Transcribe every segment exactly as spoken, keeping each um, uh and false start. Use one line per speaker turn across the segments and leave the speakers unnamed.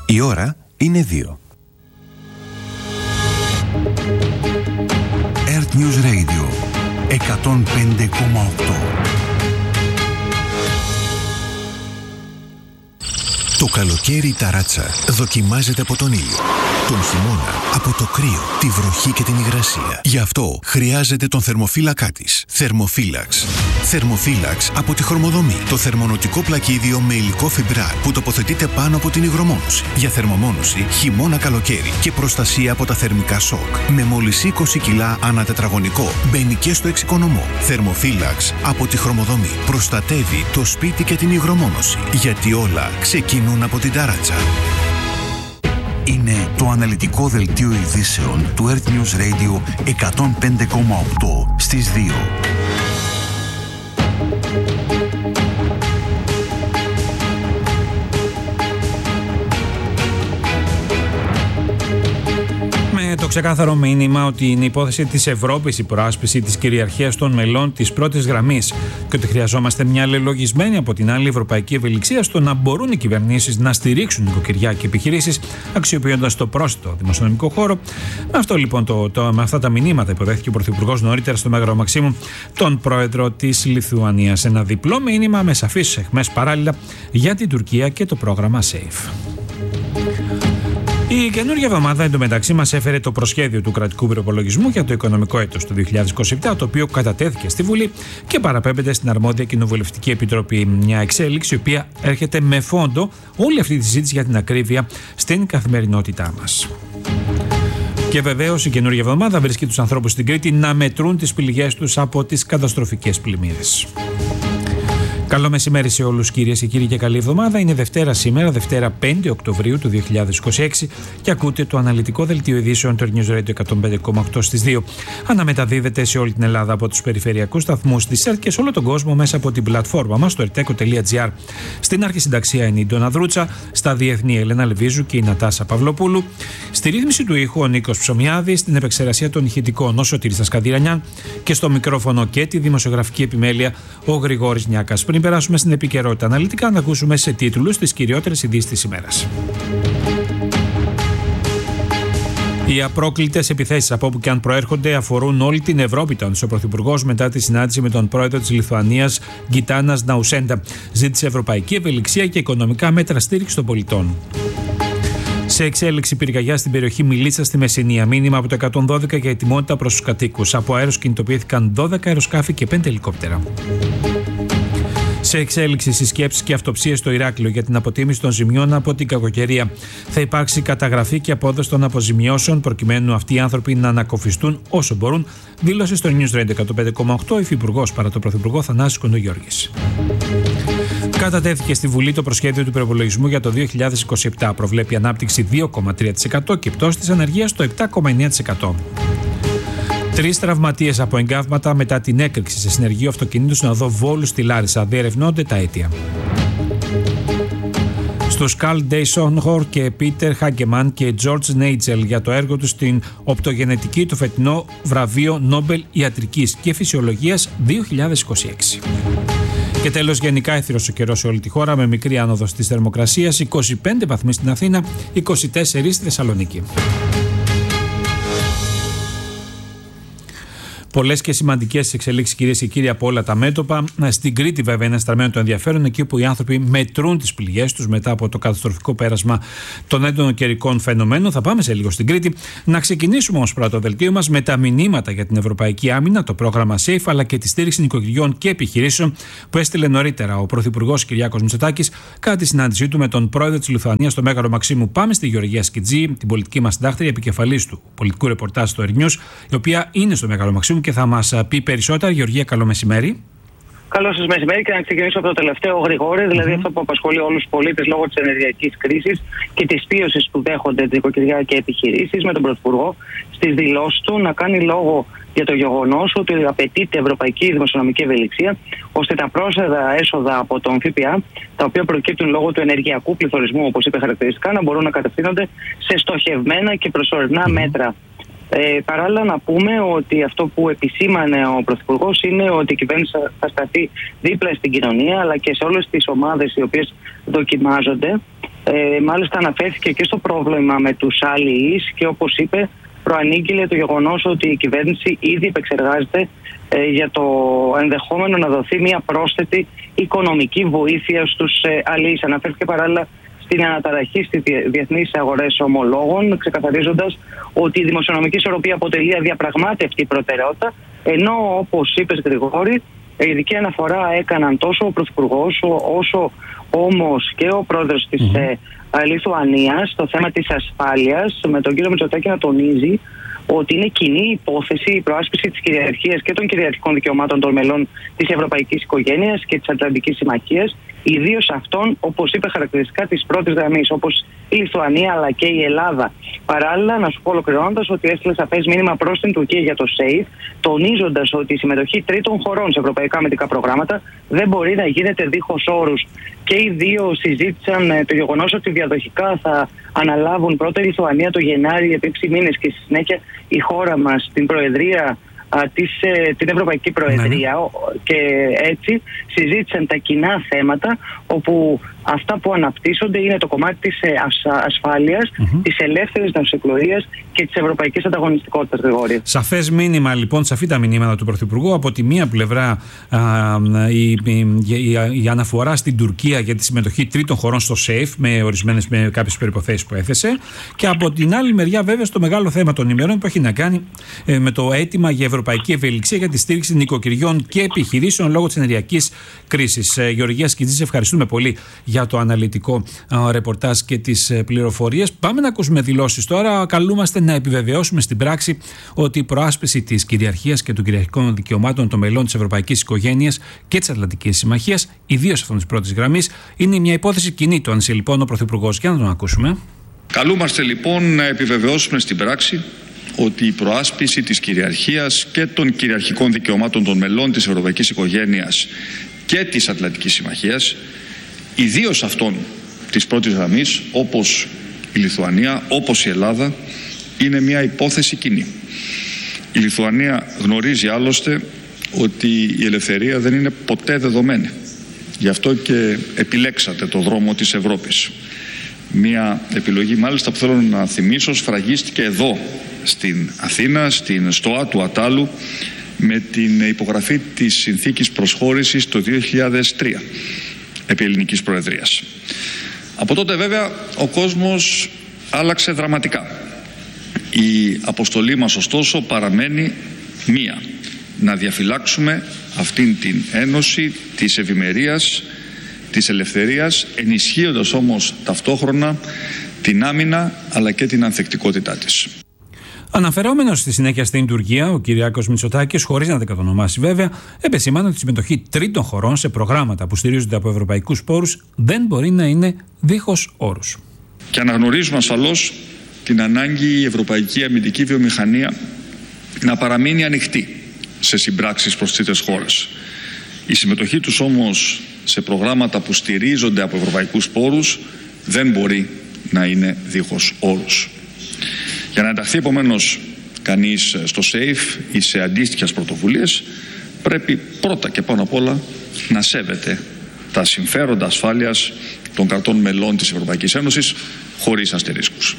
Η ώρα είναι δύο. Earth News Radio εκατόν πέντε κόμμα οκτώ. Το καλοκαίρι η ταράτσα δοκιμάζεται από τον ήλιο. Τον χειμώνα από το κρύο, τη βροχή και την υγρασία. Γι' αυτό χρειάζεται τον θερμοφύλακά της. Θερμοφύλαξ. Θερμοφύλαξ από τη Χρωμοδομή. Το θερμονοτικό πλακίδιο με υλικό φιμπράρ που τοποθετείται πάνω από την υγρομόνωση. Για θερμομόνωση χειμώνα καλοκαίρι και προστασία από τα θερμικά σοκ. Με μόλις είκοσι κιλά ανά τετραγωνικό. Μπαίνει και στο εξοικονομό. Θερμοφύλαξ από τη Χρωμοδομή. Προστατεύει το σπίτι και την υγρομόνωση. Γιατί όλα ξεκινούν από την ταράτσα. Είναι το αναλυτικό δελτίο ειδήσεων του Earth News Radio εκατόν πέντε κόμμα οκτώ στις δύο.
Το ξεκάθαρο μήνυμα ότι είναι υπόθεση της Ευρώπης η προάσπιση της κυριαρχίας των μελών της πρώτης γραμμής και ότι χρειαζόμαστε μια αλληλογισμένη από την άλλη ευρωπαϊκή ευελιξία στο να μπορούν οι κυβερνήσεις να στηρίξουν νοικοκυριά και επιχειρήσεις αξιοποιώντας το πρόσθετο δημοσιονομικό χώρο. Με αυτό λοιπόν το, το, με αυτά τα μηνύματα υποδέχθηκε ο Πρωθυπουργός νωρίτερα στο Μέγαρο Μαξίμου τον πρόεδρο της Λιθουανίας. Ένα διπλό μήνυμα με σαφείς αιχμές παράλληλα για την Τουρκία και το πρόγραμμα SAFE. Η καινούργια εβδομάδα εντωμεταξύ μας έφερε το προσχέδιο του κρατικού προϋπολογισμού για το οικονομικό έτος του δύο χιλιάδες είκοσι επτά, το οποίο κατατέθηκε στη Βουλή και παραπέμπεται στην αρμόδια Κοινοβουλευτική Επιτροπή. Μια εξέλιξη η οποία έρχεται με φόντο όλη αυτή τη συζήτηση για την ακρίβεια στην καθημερινότητά μας. Και βεβαίως η καινούργια εβδομάδα βρίσκει τους ανθρώπους στην Κρήτη να μετρούν τις πληγές τους από τις καταστροφικές πλημμύρες. Καλό μεσημέρι σε όλους κυρίες και κύριοι και καλή εβδομάδα. Είναι Δευτέρα σήμερα, Δευτέρα πέντε Οκτωβρίου του δύο χιλιάδες είκοσι έξι και ακούτε το αναλυτικό δελτίο ειδήσεων του News Radio εκατόν πέντε κόμμα οκτώ στις δύο. Αναμεταδίδεται σε όλη την Ελλάδα από τους περιφερειακούς σταθμούς της ΕΡΤ και σε όλο τον κόσμο μέσα από την πλατφόρμα μας στο ερτέκο τελεία τζι άρ. Στην αρχισυνταξία είναι η Ντόνα Δρούτσα, στα διεθνή η Ελένα Λεβίζου και η Νατάσα Παυλοπούλου. Στη ρύθμιση του ήχου ο Νίκος Ψωμιάδης, στην επεξεργασία των ηχητικών ο Σωτήρης Ασκαντηρανιάν και στο μικρόφωνο και τη δημοσιογραφική επιμέλεια ο Γρηγόρης Νιάκας. Πριν περάσουμε στην επικαιρότητα αναλυτικά, να ακούσουμε σε τίτλους τις κυριότερες ειδήσεις της ημέρας. Οι απρόκλητες επιθέσεις από όπου και αν προέρχονται αφορούν όλη την Ευρώπη, τόνισε ο Πρωθυπουργός μετά τη συνάντηση με τον πρόεδρο της Λιθουανίας Γκιτάνας Ναουσέντα. Ζήτησε ευρωπαϊκή ευελιξία και οικονομικά μέτρα στήριξη των πολιτών. Σε εξέλιξη πυρκαγιά στην περιοχή Μιλίτσα στη Μεσσηνία. Μήνυμα από το εκατόν δώδεκα για ετοιμότητα προς τους κατοίκους. Από αέρος κινητοποιήθηκαν δώδεκα αεροσκάφη και πέντε ελικόπτερα. Σε εξέλιξη συσκέψεις και αυτοψίες στο Ηράκλειο για την αποτίμηση των ζημιών από την κακοκαιρία. Θα υπάρξει καταγραφή και απόδοση των αποζημιώσεων προκειμένου αυτοί οι άνθρωποι να ανακοφιστούν όσο μπορούν, δήλωσε στο News Radio εκατόν πέντε κόμμα οκτώ ο υφυπουργός παρά τον Πρωθυπουργό Θανάση Κοντογιώργης. Κατατέθηκε στη Βουλή το προσχέδιο του προϋπολογισμού για το δύο χιλιάδες είκοσι επτά. Προβλέπει ανάπτυξη δύο κόμμα τρία τοις εκατό και πτώση της ανεργίας στο επτά κόμμα εννέα τοις εκατό. Τρεις τραυματίες από εγκάβματα μετά την έκρηξη σε συνεργείο αυτοκινήτου στην οδό Βόλου στη Λάρισα. Διερευνώνται τα αίτια. Στους Καρλ Ντέισονχορ και Πίτερ Χάγκεμαν και Τζορτζ Νέιτζελ για το έργο τους στην οπτογενετική το φετινό βραβείο Νόμπελ Ιατρικής και Φυσιολογίας δύο χιλιάδες είκοσι έξι. Και τέλος, γενικά έθυρος ο καιρός σε όλη τη χώρα με μικρή άνοδος της θερμοκρασίας, είκοσι πέντε βαθμοί στην Αθήνα, είκοσι τέσσερα στη Θεσσαλονίκη. Πολλές και σημαντικές εξελίξεις, κυρίες και κύριοι, από όλα τα μέτωπα. Στην Κρήτη, βέβαια, είναι στραμμένο το ενδιαφέρον, εκεί που οι άνθρωποι μετρούν τις πληγές τους μετά από το καταστροφικό πέρασμα των έντονων καιρικών φαινομένων. Θα πάμε σε λίγο στην Κρήτη. Να ξεκινήσουμε όμως πρώτα το δελτίο μας με τα μηνύματα για την Ευρωπαϊκή Άμυνα, το πρόγραμμα SAFE, αλλά και τη στήριξη νοικοκυριών και επιχειρήσεων που έστειλε νωρίτερα ο Πρωθυπουργός Κυριάκος Μητσοτάκης κατά τη συνάντησή του με τον πρόεδρο της Λιθουανίας στο Μέγαρο Μαξίμου. Πάμε στη Γεωργία Σκιτζή, την πολιτική μας συντάκτρια, επικεφαλής του πολιτικού ρεπορτάζ στο Earth News, η οποία είναι στο Μέγαρο Μαξίμου και θα μας πει περισσότερα. Γεωργία, καλό μεσημέρι.
Καλό σας μεσημέρι, και να ξεκινήσω από το τελευταίο, Γρηγόρη, δηλαδή mm-hmm. αυτό που απασχολεί όλους τους πολίτες λόγω της ενεργειακής κρίσης και της πίωσης που δέχονται τα νοικοκυριά και επιχειρήσεις, με τον Πρωθυπουργό στις δηλώσεις του να κάνει λόγο για το γεγονός ότι απαιτείται ευρωπαϊκή δημοσιονομική ευελιξία, ώστε τα πρόσθετα έσοδα από τον ΦΠΑ, τα οποία προκύπτουν λόγω του ενεργειακού πληθωρισμού, όπως είπε χαρακτηριστικά, να μπορούν να κατευθύνονται σε στοχευμένα και προσωρινά mm-hmm. μέτρα. Ε, παράλληλα, να πούμε ότι αυτό που επισήμανε ο Πρωθυπουργός είναι ότι η κυβέρνηση θα σταθεί δίπλα στην κοινωνία, αλλά και σε όλες τις ομάδες οι οποίες δοκιμάζονται, Ε, μάλιστα αναφέρθηκε και στο πρόβλημα με τους αλληλείς και όπως είπε προανήγγειλε το γεγονός ότι η κυβέρνηση ήδη επεξεργάζεται ε, για το ενδεχόμενο να δοθεί μια πρόσθετη οικονομική βοήθεια στους ε, αλληλείς. Αναφέρθηκε παράλληλα στην αναταραχή στις διεθνείς αγορές ομολόγων, ξεκαθαρίζοντας ότι η δημοσιονομική ισορροπία αποτελεί αδιαπραγμάτευτη προτεραιότητα, ενώ όπως είπες Γρηγόρη, ειδική αναφορά έκαναν τόσο ο Πρωθυπουργός όσο όμως και ο πρόεδρος της mm-hmm. ε, Λιθουανίας στο θέμα της ασφάλειας, με τον κύριο Μητσοτάκη να τονίζει ότι είναι κοινή υπόθεση η προάσπιση της κυριαρχίας και των κυριαρχικών δικαιωμάτων των μελών της Ευρωπαϊκής Οικογένειας και της Ατλαντικής Συμμαχίας, ιδίως αυτών, όπως είπε, χαρακτηριστικά της πρώτης γραμμής, όπως η Λιθουανία αλλά και η Ελλάδα. Παράλληλα, να σου πω ολοκληρώνοντας ότι έστειλε σαφές μήνυμα προς την Τουρκία για το ΣΕΙΦ, τονίζοντας ότι η συμμετοχή τρίτων χωρών σε ευρωπαϊκά αμυντικά προγράμματα δεν μπορεί να γίνεται δίχως όρους. Και οι δύο συζήτησαν το γεγονός ότι διαδοχικά θα αναλάβουν πρώτα η Λιθουανία το Γενάρη επί έξι μήνες και στη συνέχεια η χώρα μας την Προεδρία, της, την Ευρωπαϊκή Προεδρία ναι. και έτσι συζήτησαν τα κοινά θέματα, όπου αυτά που αναπτύσσονται είναι το κομμάτι της ασφάλειας, mm-hmm. της ελεύθερης ναυσιπλοείας και της ευρωπαϊκής ανταγωνιστικότητας, Γρηγόρη.
Σαφές μήνυμα λοιπόν, σαφή τα μηνύματα του Πρωθυπουργού. Από τη μία πλευρά α, η, η, η, η αναφορά στην Τουρκία για τη συμμετοχή τρίτων χωρών στο ΣΕΙΦ με ορισμένες, με κάποιες προϋποθέσεις που έθεσε, και από την άλλη μεριά βέβαια στο μεγάλο θέμα των ημερών που έχει να κάνει ε, με το αίτημα για ευρωπαϊκή ευελιξία για τη στήριξη νοικοκυριών και επιχειρήσεων λόγω της ενεργειακής κρίσης. Ε, Γεωργία Σκιτζή, ευχαριστούμε πολύ για το αναλυτικό ε, ρεπορτάζ και τις ε, πληροφορίες. Πάμε να ακούσουμε δηλώσεις τώρα. Καλούμαστε να επιβεβαιώσουμε στην πράξη ότι η προάσπιση της κυριαρχίας και των κυριαρχικών δικαιωμάτων των μελών της Ευρωπαϊκής Οικογένειας και της Ατλαντικής Συμμαχίας, ιδίως αυτών της πρώτης γραμμής, είναι μια υπόθεση κοινή. Το ανησυχεί λοιπόν ο Πρωθυπουργός. Για να τον ακούσουμε.
Καλούμαστε λοιπόν να επιβεβαιώσουμε στην πράξη ότι η προάσπιση της κυριαρχίας και των κυριαρχικών δικαιωμάτων των μελών της Ευρωπαϊκής Οικογένειας και της Ατλαντικής Συμμαχίας, ιδίως αυτών της πρώτης γραμμής, όπως η Λιθουανία, όπως η Ελλάδα, είναι μια υπόθεση κοινή. Η Λιθουανία γνωρίζει άλλωστε ότι η ελευθερία δεν είναι ποτέ δεδομένη. Γι' αυτό και επιλέξατε το δρόμο της Ευρώπης. Μια επιλογή μάλιστα που θέλω να θυμίσω σφραγίστηκε εδώ στην Αθήνα, στην Στοά του Ατάλου, με την υπογραφή της συνθήκης προσχώρησης το δύο χιλιάδες τρία επί ελληνικής προεδρίας. Από τότε βέβαια ο κόσμος άλλαξε δραματικά. Η αποστολή μας ωστόσο παραμένει μία: να διαφυλάξουμε αυτήν την ένωση της ευημερίας, της ελευθερίας, ενισχύοντας όμως ταυτόχρονα την άμυνα αλλά και την ανθεκτικότητά της.
Αναφερόμενος στη συνέχεια στην Τουρκία, ο Κυριάκος Μητσοτάκης, χωρίς να τα κατονομάσει βέβαια, επεσήμανε ότι η συμμετοχή τρίτων χωρών σε προγράμματα που στηρίζονται από ευρωπαϊκούς πόρους δεν μπορεί να είναι δίχως όρους.
Και αναγνωρίζουμε ασφαλώς την ανάγκη η ευρωπαϊκή αμυντική βιομηχανία να παραμείνει ανοιχτή σε συμπράξεις προς τρίτες χώρες. Η συμμετοχή τους όμως σε προγράμματα που στηρίζονται από ευρωπαϊκούς πόρους δεν μπορεί να είναι δίχως όρους. Για να ενταχθεί επομένως κανείς στο ΣΕΙΦ ή σε αντίστοιχες πρωτοβουλίες, πρέπει πρώτα και πάνω απ' όλα να σέβεται τα συμφέροντα ασφάλειας των κρατών μελών της Ευρωπαϊκής Ένωσης χωρίς αστερίσκους.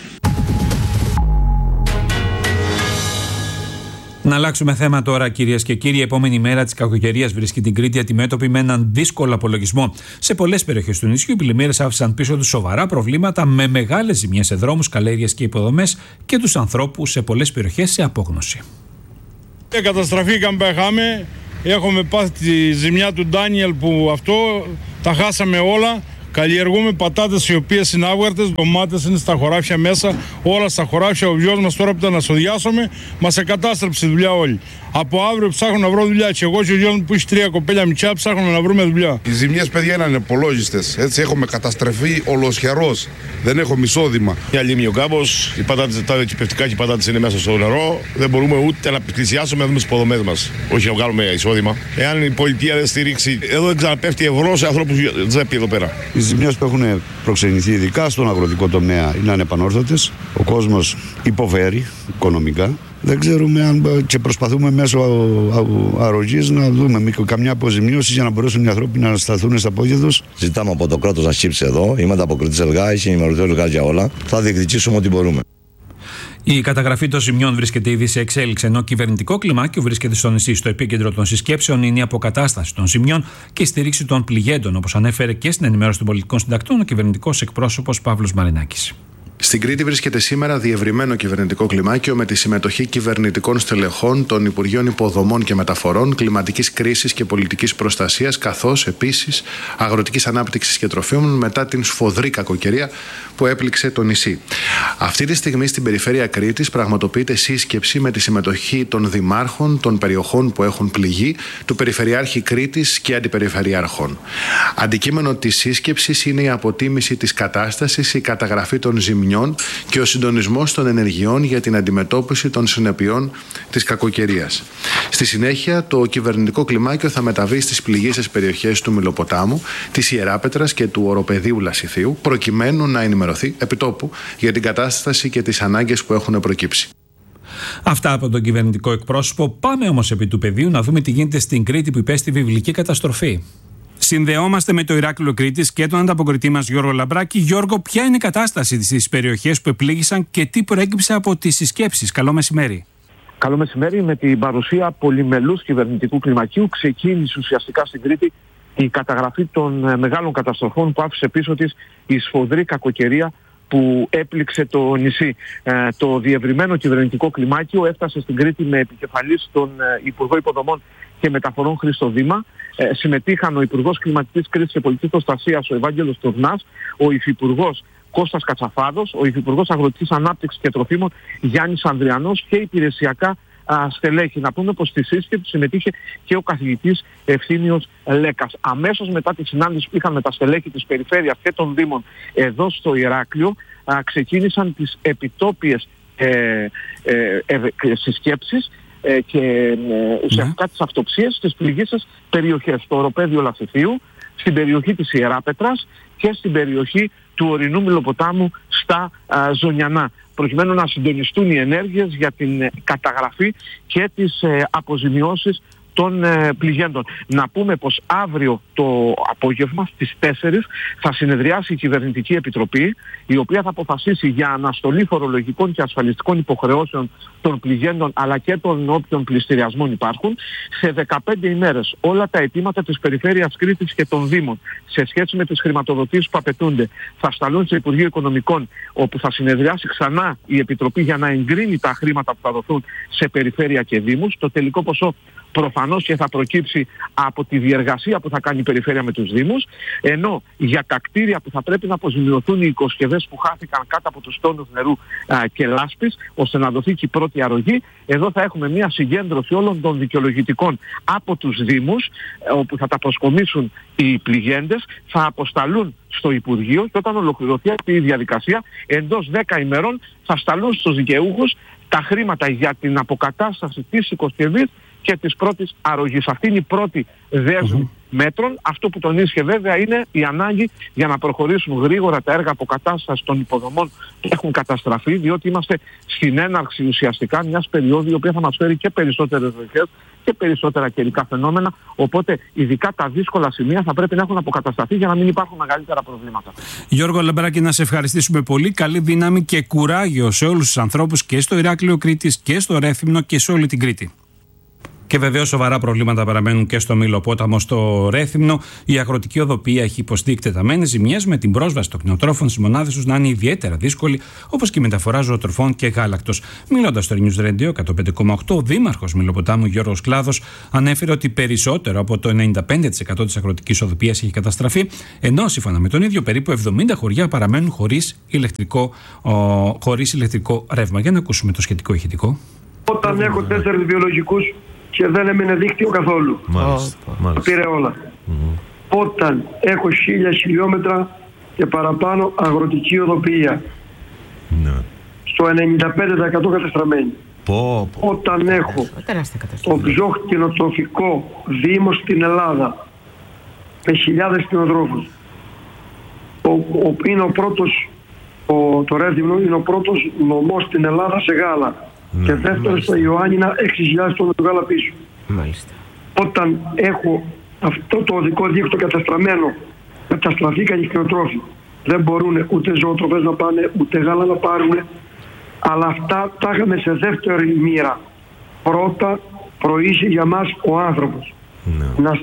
Να αλλάξουμε θέμα τώρα, κυρίες και κύριοι. Η επόμενη μέρα της κακοκαιρίας βρίσκει την Κρήτη αντιμέτωπη με έναν δύσκολο απολογισμό. Σε πολλές περιοχές του νησιού, οι πλημμύρες άφησαν πίσω τους σοβαρά προβλήματα με μεγάλες ζημιές σε δρόμους, καλλιέργειες και υποδομές και τους ανθρώπους σε πολλές περιοχές σε απόγνωση.
Καταστραφήκαμε, πέχαμε. Έχουμε πάθει τη ζημιά του Ντάνιελ που αυτό τα χάσαμε όλα. Καλλιεργούμε πατάτες οι οποίες είναι άβγαρτες, ντομάτες είναι στα χωράφια μέσα, όλα στα χωράφια. Ο γιος μας τώρα που ήταν να σοδιάσουμε, μας εκατάστρεψε η δουλειά όλη. Από αύριο ψάχνω να βρω δουλειά. Και εγώ και ο γιος μου που έχει τρία κοπέλια μητσιά ψάχνουμε να βρούμε δουλειά.
Οι ζημιές, παιδιά, είναι ανεπολόγιστες. Έτσι έχουμε καταστρεφεί ολοσχερός. Δεν έχω μισόδημα.
Μια λίμνη ο κάμπος, οι πατάτες, τα κυπευτικά και οι πατάτες είναι μέσα στο νερό. Δεν μπορούμε ούτε να πλησιάσουμε να δούμε τις υποδομές μας. Όχι να βγάλουμε εισόδημα. Εάν η πολιτεία δεν στηρίξει, εδώ δεν ξαναπέφτει ευρώ σε ανθρώπους τσέπη εδώ πέρα.
Οι ζημιές που έχουν προξενηθεί ειδικά στον αγροτικό τομέα είναι ανεπανόρθωτες. Ο κόσμος υποφέρει οικονομικά. Δεν ξέρουμε αν και προσπαθούμε μέσω αρρωγής να δούμε καμιά αποζημίωση για να μπορέσουν οι άνθρωποι να σταθούν στα πόδια τους.
Ζητάμε από το κράτος να σκύψει εδώ. Είμαι ανταποκριτής ΕΛΓΑ, έχει ενημερωθεί ο ΕΛΓΑ για όλα. Θα διεκδικήσουμε ό,τι μπορούμε.
Η καταγραφή των ζημιών βρίσκεται ήδη σε εξέλιξη, ενώ κυβερνητικό κλιμάκιο βρίσκεται στο νησί. Στο επίκεντρο των συσκέψεων είναι η αποκατάσταση των ζημιών και η στήριξη των πληγέντων, όπως ανέφερε και στην ενημέρωση των πολιτικών συντακτών ο κυβερνητικός εκπρόσωπος Παύλος Μαρινάκης.
Στην Κρήτη βρίσκεται σήμερα διευρυμένο κυβερνητικό κλιμάκιο με τη συμμετοχή κυβερνητικών στελεχών των Υπουργείων Υποδομών και Μεταφορών, Κλιματικής Κρίσης και Πολιτικής Προστασίας, καθώς επίσης Αγροτικής Ανάπτυξης και Τροφίμων μετά την σφοδρή κακοκαιρία που έπληξε το νησί. Αυτή τη στιγμή στην περιφέρεια Κρήτης πραγματοποιείται σύσκεψη με τη συμμετοχή των δημάρχων των περιοχών που έχουν πληγεί, του Περιφερειάρχη Κρήτης και Αντιπεριφερειάρχων. Αντικείμενο της σύσκεψης είναι η αποτίμηση της κατάστασης, η καταγραφή των ζημιών και ο συντονισμός των ενεργειών για την αντιμετώπιση των συνεπειών της κακοκαιρίας. Στη συνέχεια, το κυβερνητικό κλιμάκιο θα μεταβεί στις πληγείσες περιοχές του Μηλοποτάμου, της Ιεράπετρας και του Οροπεδίου Λασιθίου, προκειμένου να ενημερωθεί επιτόπου για την κατάσταση και τις ανάγκες που έχουν προκύψει.
Αυτά από τον κυβερνητικό εκπρόσωπο. Πάμε όμως επί του πεδίου να δούμε τι γίνεται στην Κρήτη που υπέστη βιβλική καταστροφή. Συνδεόμαστε με το Ηράκλειο Κρήτης και τον ανταποκριτή μας Γιώργο Λαμπράκη. Γιώργο, ποια είναι η κατάσταση στις περιοχές που επλήγησαν και τι προέκυψε από τις συσκέψεις? Καλό μεσημέρι.
Καλό μεσημέρι. Με την παρουσία πολυμελούς κυβερνητικού κλιμακίου ξεκίνησε ουσιαστικά στην Κρήτη η καταγραφή των μεγάλων καταστροφών που άφησε πίσω της η σφοδρή κακοκαιρία που έπληξε το νησί. Ε, το διευρυμένο κυβερνητικό κλιμάκιο έφτασε στην Κρήτη με επικεφαλής τον ε, Υπουργό Υποδομών και Μεταφορών Χρήστο Δήμα. Ε, συμμετείχαν ο Υπουργός Κλιματικής Κρίσης και Πολιτικής Προστασίας ο Ευάγγελος Τουρνάς, ο Υφυπουργός Κώστας Κατσαφάδος, ο Υφυπουργός Αγροτικής Ανάπτυξης και Τροφίμων Γιάννης Ανδριανός και υπηρεσιακά α, στελέχη. Να πούμε πως στη σύσκεψη συμμετείχε και ο καθηγητής Ευθύμιος Λέκας. Αμέσως μετά τη συνάντηση που είχαν με τα στελέχη της Περιφέρειας και των Δήμων εδώ στο Ηράκλειο, α, ξεκίνησαν τις επιτόπιες ε, ε, ε, ε, συσκέψεις ε, και ε, ουσιαστικά yeah. τις αυτοψίες στις πληγείσες περιοχές, στο Οροπέδιο Λασιθίου, στην περιοχή της Ιεράπετρας και στην περιοχή του ορεινού Μηλοποτάμου στα α, Ζωνιανά, προκειμένου να συντονιστούν οι ενέργειες για την ε, καταγραφή και τις ε, αποζημιώσεις των ε, πληγέντων. Να πούμε πως αύριο το απόγευμα στις τέσσερις θα συνεδριάσει η Κυβερνητική Επιτροπή, η οποία θα αποφασίσει για αναστολή φορολογικών και ασφαλιστικών υποχρεώσεων των πληγέντων αλλά και των όποιων πληστηριασμών υπάρχουν. Σε δεκαπέντε ημέρες όλα τα αιτήματα της Περιφέρειας Κρήτης και των Δήμων σε σχέση με τις χρηματοδοτήσεις που απαιτούνται θα σταλούν στο Υπουργείο Οικονομικών, όπου θα συνεδριάσει ξανά η Επιτροπή για να εγκρίνει τα χρήματα που θα δοθούν σε Περιφέρεια και Δήμους. Το τελικό ποσό προφανώς και θα προκύψει από τη διεργασία που θα κάνει η Περιφέρεια με τους Δήμους, ενώ για τα κτίρια που θα πρέπει να αποζημιωθούν οι οικοσκευές που χάθηκαν κάτω από τους τόνους νερού α, και λάσπης, ώστε να δοθεί και η πρώτη αρρωγή, εδώ θα έχουμε μια συγκέντρωση όλων των δικαιολογητικών από τους Δήμους, όπου θα τα προσκομίσουν οι πληγέντες, θα αποσταλούν στο Υπουργείο και όταν ολοκληρωθεί αυτή η διαδικασία, εντός δέκα ημερών θα σταλούν στους δικαιούχους τα χρήματα για την αποκατάσταση της οικοσκευής και της πρώτης αρρωγής. Αυτή είναι η πρώτη δέσμη mm-hmm. μέτρων. Αυτό που τονίσχε βέβαια είναι η ανάγκη για να προχωρήσουν γρήγορα τα έργα αποκατάστασης των υποδομών που έχουν καταστραφεί, διότι είμαστε στην έναρξη ουσιαστικά μιας περίοδου η οποία θα μας φέρει και περισσότερες βροχές και περισσότερα καιρικά φαινόμενα, οπότε ειδικά τα δύσκολα σημεία θα πρέπει να έχουν αποκατασταθεί για να μην υπάρχουν μεγαλύτερα προβλήματα.
Γιώργο Λαμπράκη, να σε ευχαριστήσουμε πολύ. Καλή δύναμη και κουράγιο σε όλους τους ανθρώπους και στο Ηράκλειο Κρήτης και στο Ρέθυμνο και σε όλη την Κρήτη. Και βεβαίως σοβαρά προβλήματα παραμένουν και στο Μήλο-Πόταμο, στο Ρέθυμνο. Η αγροτική οδοπία έχει υποστεί εκτεταμένες ζημιές, με την πρόσβαση των κτηνοτρόφων στις μονάδες τους να είναι ιδιαίτερα δύσκολη, όπως και η μεταφορά ζωοτροφών και γάλακτος. Μιλώντας στο News Radio εκατόν πέντε κόμμα οκτώ, ο δήμαρχος Μήλο-Ποτάμου Γιώργος Κλάδος ανέφερε ότι περισσότερο από το ενενήντα πέντε τοις εκατό της αγροτικής οδοπίας έχει καταστραφεί, ενώ σύμφωνα με τον ίδιο περίπου εβδομήντα χωριά παραμένουν χωρίς ηλεκτρικό, ο, χωρίς ηλεκτρικό ρεύμα. Για να ακούσουμε το σχετικό ηχητικό.
Όταν έχω τέσσερις βιολογικούς και δεν έμεινε δίκτυο καθόλου.
Μάλιστα, μάλιστα.
Πήρε όλα.
Mm-hmm.
Όταν έχω χίλια χιλιόμετρα και παραπάνω αγροτική οδοποιία.
Ναι.
Στο ενενήντα πέντε τοις εκατό καταστραμμένη.
Πω, πω.
Όταν έχω το πιο κτηνοτροφικό δήμο στην Ελλάδα με χιλιάδες κτηνοτρόφους ο, ο, είναι ο πρώτος, ο, το Ρέδυμνο είναι ο πρώτος νομός στην Ελλάδα σε γάλα. Ναι, και δεύτερος στα Ιωάννινα έξι χιλιάδες τόνους γάλα πίσω.
Μάλιστα.
Όταν έχω αυτό το οδικό δίκτυο καταστραμμένο, καταστραφήκαν οι κτηνοτρόφοι. Δεν μπορούν ούτε ζωοτροφές να πάνε, ούτε γάλα να πάρουν. Αλλά αυτά τα είχαμε σε δεύτερη μοίρα. Πρώτα προείσαι για μας ο άνθρωπος. No. Να,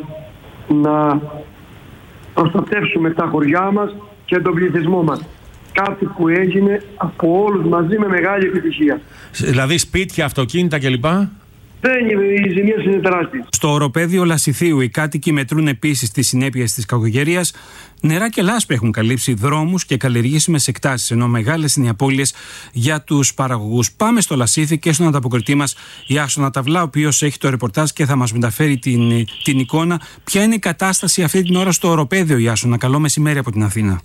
να προστατεύσουμε τα χωριά μας και τον πληθυσμό μας. Κάτι που έγινε από όλους μαζί με μεγάλη επιτυχία.
Δηλαδή σπίτια, αυτοκίνητα κλπ.
Δεν είναι, οι ζημίες είναι τεράστιες.
Στο οροπέδιο Λασιθίου οι κάτοικοι μετρούν επίσης τις συνέπειες της κακοκαιρίας. Νερά και λάσπη έχουν καλύψει δρόμους και καλλιεργήσιμες εκτάσεις, ενώ μεγάλες είναι οι απώλειες για τους παραγωγούς. Πάμε στο Λασίθι και στον ανταποκριτή μας Ιάσονα Ταβλά, ο οποίος έχει το ρεπορτάζ και θα μας μεταφέρει την, την εικόνα. Ποια είναι η κατάσταση αυτή την ώρα στο οροπέδιο, Ιάσονα? Καλό μεσημέρι από την Αθήνα.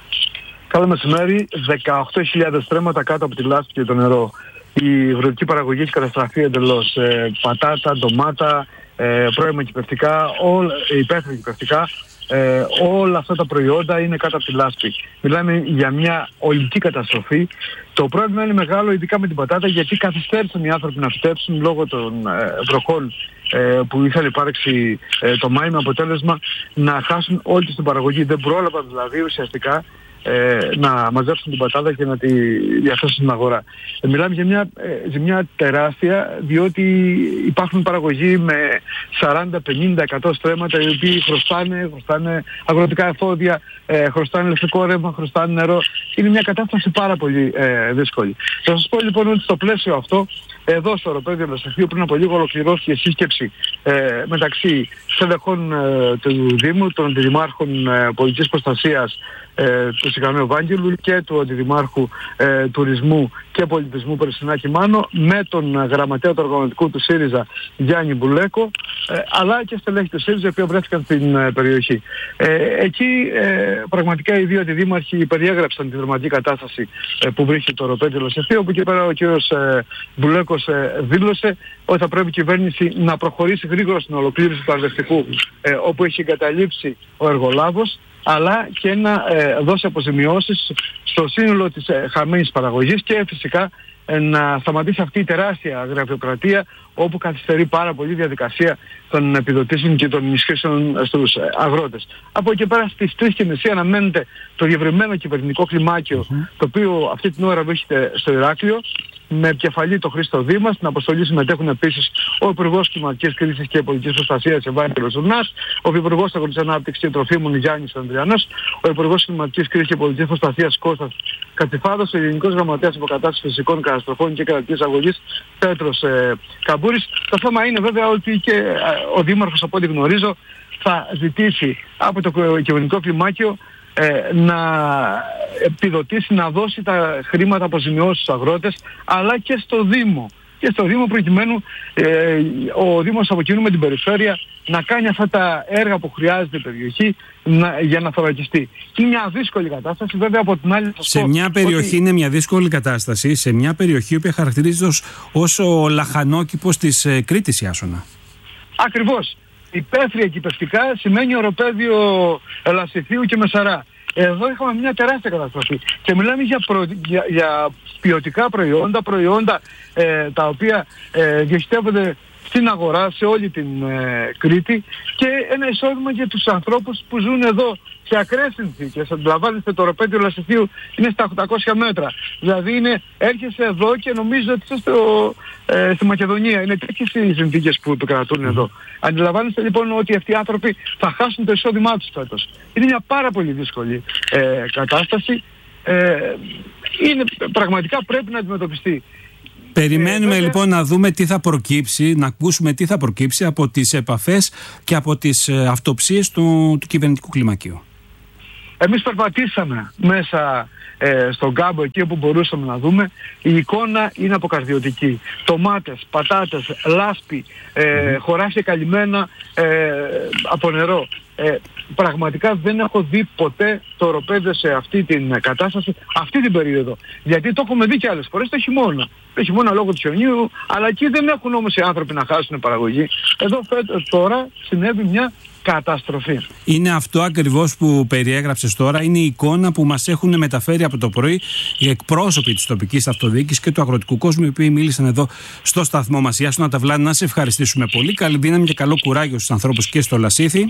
Καλό μεσημέρι. δεκαοκτώ χιλιάδες στρέμματα κάτω από τη λάσπη και το νερό. Η αγροτική παραγωγή έχει καταστραφεί εντελώς. Ε, πατάτα, ντομάτα, ε, πρώιμα κυπευτικά, υπαίθρια κυπευτικά, ε, όλα αυτά τα προϊόντα είναι κάτω από τη λάσπη. Μιλάμε για μια ολική καταστροφή. Το πρόβλημα είναι μεγάλο, ειδικά με την πατάτα, γιατί καθυστέρησαν οι άνθρωποι να φυτέψουν λόγω των ε, βροχών ε, που είχαν υπάρξει ε, το Μάη, με αποτέλεσμα να χάσουν όλη την παραγωγή. Δεν πρόλαβαν δηλαδή ουσιαστικά Ε, να μαζέψουν την πατάτα και να τη διαθέσουν στην αγορά. Ε, μιλάμε για μια ε, ζημιά τεράστια, διότι υπάρχουν παραγωγοί με σαράντα, πενήντα, εκατό στρέμματα, οι οποίοι χρωστάνε, χρωστάνε αγροτικά εφόδια, ε, χρωστάνε ηλεκτρικό ρεύμα, χρωστάνε νερό. Είναι μια κατάσταση πάρα πολύ ε, δύσκολη. Θα σας πω λοιπόν ότι στο πλαίσιο αυτό, εδώ στο οροπέδιο Λασιθίου, πριν από λίγο ολοκληρώθηκε σύσκεψη ε, μεταξύ στελεχών ε, του Δήμου, των αντιδημάρχων ε, πολιτικής προστασίας ε, του Σικανού Ευάγγελου και του αντιδημάρχου ε, τουρισμού και πολιτισμού Περσινάκη Μάνο, με τον γραμματέα του οργανωτικού του ΣΥΡΙΖΑ Γιάννη Μπουλέκο, ε, αλλά και στελέχη του ΣΥΡΙΖΑ, οι οποίοι βρέθηκαν στην ε, περιοχή. Ε, εκεί ε, πραγματικά οι δύο αντιδήμαρχοι περιέγραψαν τη δραματική κατάσταση ε, που βρίσκεται το οροπέδιο Λασιθίου. Από εκεί πέρα ο κ. Ε, Μπουλέκος ε, δήλωσε ότι θα πρέπει η κυβέρνηση να προχωρήσει γρήγορα στην ολοκλήρωση του αρδευτικού, ε, όπου έχει εγκαταλείψει ο εργολάβος, αλλά και να ε, δώσει αποζημιώσεις στο σύνολο της ε, χαμένης παραγωγής και φυσικά ε, να σταματήσει αυτή η τεράστια γραφειοκρατία, όπου καθυστερεί πάρα πολύ η διαδικασία των επιδοτήσεων και των ενισχύσεων στους ε, αγρότες. Από εκεί πέρα στις τρεις και μισή αναμένεται το διευρυμένο κυβερνητικό κλιμάκιο, mm-hmm. το οποίο αυτή την ώρα βρίσκεται στο Ηράκλειο, με επικεφαλή το Χρήστο Δήμα. Στην αποστολή συμμετέχουν επίσης ο Υπουργός Κλιματικής Κρίσης και Πολιτικής Προστασίας Ευάγγελος Ζουρνάς, ο Υπουργός Αγροτικής Ανάπτυξης και Τροφίμων Γιάννης Ανδριανός, ο Υπουργός Κλιματικής Κρίσης και Πολιτικής Προστασίας Κώστας Κατσιφάδος, ο Γενικός Γραμματέας Αποκατάστασης Φυσικών Καταστροφών και Κρατικής Αγωγής Πέτρος ε, Καμπούρης. Το θέμα είναι βέβαια ότι και ε, ο Δήμαρχος, από ό,τι γνωρίζω, θα ζητήσει από το κυβερνητικό κλιμάκιο Ε, να επιδοτήσει, να δώσει τα χρήματα αποζημιώσεις στους αγρότες, αλλά και στο Δήμο. Και στο Δήμο, προκειμένου ε, ο Δήμος από κοινού με την περιφέρεια να κάνει αυτά τα έργα που χρειάζεται η περιοχή να, για να θωρακιστεί. Είναι μια δύσκολη κατάσταση, βέβαια από την άλλη...
Σε μια περιοχή ότι... είναι μια δύσκολη κατάσταση, σε μια περιοχή που χαρακτηρίζεται ως, ως ο λαχανόκηπος της ε, Κρήτης, Ιάσονα.
Ακριβώς. Υπαίθρια κυπευτικά σημαίνει οροπέδιο Λασιθίου και Μεσαρά. Εδώ είχαμε μια τεράστια καταστροφή και μιλάμε για, προ... για... για ποιοτικά προϊόντα, προϊόντα ε, τα οποία ε, διοχετεύονται στην αγορά σε όλη την ε, Κρήτη, και ένα εισόδημα για τους ανθρώπους που ζουν εδώ σε ακραίες συνθήκες. Αντιλαμβάνεστε, το οροπέδιο Λασιθίου είναι στα οκτακόσια μέτρα. Δηλαδή είναι, έρχεσαι εδώ και νομίζω ότι είσαι στο, ε, στη Μακεδονία. Είναι τέτοιες οι συνθήκες που επικρατούν εδώ. Αντιλαμβάνεστε λοιπόν ότι αυτοί οι άνθρωποι θα χάσουν το εισόδημά τους φέτος. Είναι μια πάρα πολύ δύσκολη ε, κατάσταση. Ε, είναι, πραγματικά πρέπει να αντιμετωπιστεί.
Περιμένουμε ε, λοιπόν να δούμε τι θα προκύψει, να ακούσουμε τι θα προκύψει από τις επαφές και από τις ε, αυτοψίες του, του κυβερνητικού κλιμακίου.
Εμείς περπατήσαμε μέσα ε, στον κάμπο εκεί όπου μπορούσαμε να δούμε. Η εικόνα είναι αποκαρδιωτική. Τομάτες, πατάτες, λάσπη, ε, mm. χωράφια καλυμμένα ε, από νερό. Ε, πραγματικά δεν έχω δει ποτέ το οροπέδε σε αυτή την κατάσταση αυτή την περίοδο. Γιατί το έχουμε δει και άλλες φορές το χειμώνα. Το χειμώνα λόγω του χιονιού, αλλά εκεί δεν έχουν όμως οι άνθρωποι να χάσουν παραγωγή. Εδώ τώρα συνέβη μια καταστροφή.
Είναι αυτό ακριβώς που περιέγραψες τώρα, είναι η εικόνα που μας έχουν μεταφέρει από το πρωί οι εκπρόσωποι της τοπικής αυτοδιοίκησης και του αγροτικού κόσμου, οι οποίοι μίλησαν εδώ στο σταθμό μας. Ιάσονα Ταβλάνη, να σε ευχαριστήσουμε πολύ. Καλή δύναμη και καλό κουράγιο στους ανθρώπους και στο Λασίθι.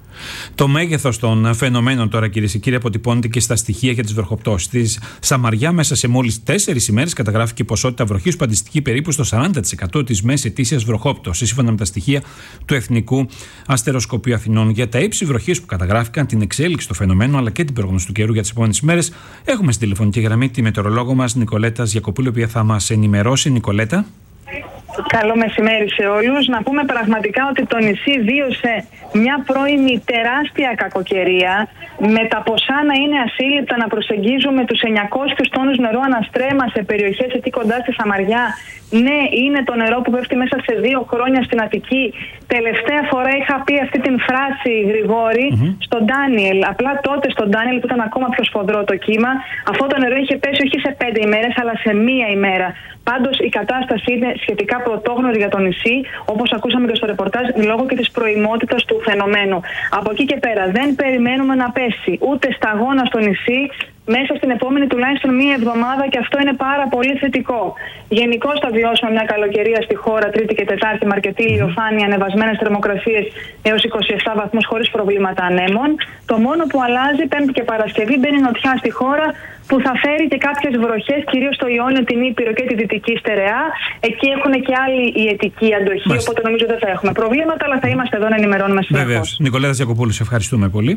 Το μέγεθος των φαινομένων τώρα, κυρίες και κύριοι, αποτυπώνεται και στα στοιχεία για τις βροχοπτώσεις. Στη Σαμαριά, μέσα σε μόλις τέσσερις ημέρες, καταγράφηκε ποσότητα βροχής που αντιστοιχεί περίπου στο σαράντα τοις εκατό της μέσης ετήσιας βροχόπτωσης, σύμφωνα με τα στοιχεία του Εθνικού Αστεροσκοπείου Αθηνών. Για τα ύψη βροχής που καταγράφηκαν, την εξέλιξη του φαινομένου αλλά και την πρόγνωση του καιρού για τις επόμενες ημέρες, έχουμε στην τηλεφωνική γραμμή τη μετεωρολόγο μας Νικολέτα Γιακοπούλου, η οποία θα μας ενημερώσει. Νικολέτα.
Καλό μεσημέρι σε όλους. Να πούμε πραγματικά ότι το νησί βίωσε μια πρώιμη τεράστια κακοκαιρία, με τα ποσά να είναι ασύλληπτα να προσεγγίζουμε τους εννιακόσιους τόνους νερό αναστρέμα σε περιοχές εκεί κοντά στη Σαμαριά. Ναι, είναι το νερό που πέφτει μέσα σε δύο χρόνια στην Αττική. Τελευταία φορά είχα πει αυτή την φράση, Γρηγόρη, mm-hmm. στον Ντάνιελ. Απλά τότε στον Ντάνιελ που ήταν ακόμα πιο σφοδρό το κύμα, αυτό το νερό είχε πέσει όχι σε πέντε ημέρες, αλλά σε μία ημέρα. Πάντως η κατάσταση είναι σχετικά πρωτόγνωρη για το νησί, όπως ακούσαμε και στο ρεπορτάζ, λόγω και της προημότητας του φαινομένου. Από εκεί και πέρα δεν περιμένουμε να πέσει ούτε σταγόνα στο νησί μέσα στην επόμενη τουλάχιστον μία εβδομάδα, και αυτό είναι πάρα πολύ θετικό. Γενικώς θα βιώσουμε μια καλοκαιρία στη χώρα Τρίτη και Τετάρτη με αρκετή ηλιοφάνεια, ανεβασμένες θερμοκρασίες έως είκοσι επτά βαθμούς χωρίς προβλήματα ανέμων. Το μόνο που αλλάζει Πέμπτη και Παρασκευή μπαίνει νοτιά στη χώρα, που θα φέρει και κάποιες βροχές, κυρίως στο Ιόνιο, την Ήπειρο και τη Δυτική Στερεά. Εκεί έχουν και άλλη ιετική αντοχή, Μάλιστα. οπότε νομίζω δεν θα έχουμε προβλήματα, αλλά θα είμαστε εδώ να ενημερώνουμε συνεχώς.
Βεβαίως. Νικολέτα Γιακοπούλου, σε ευχαριστούμε πολύ.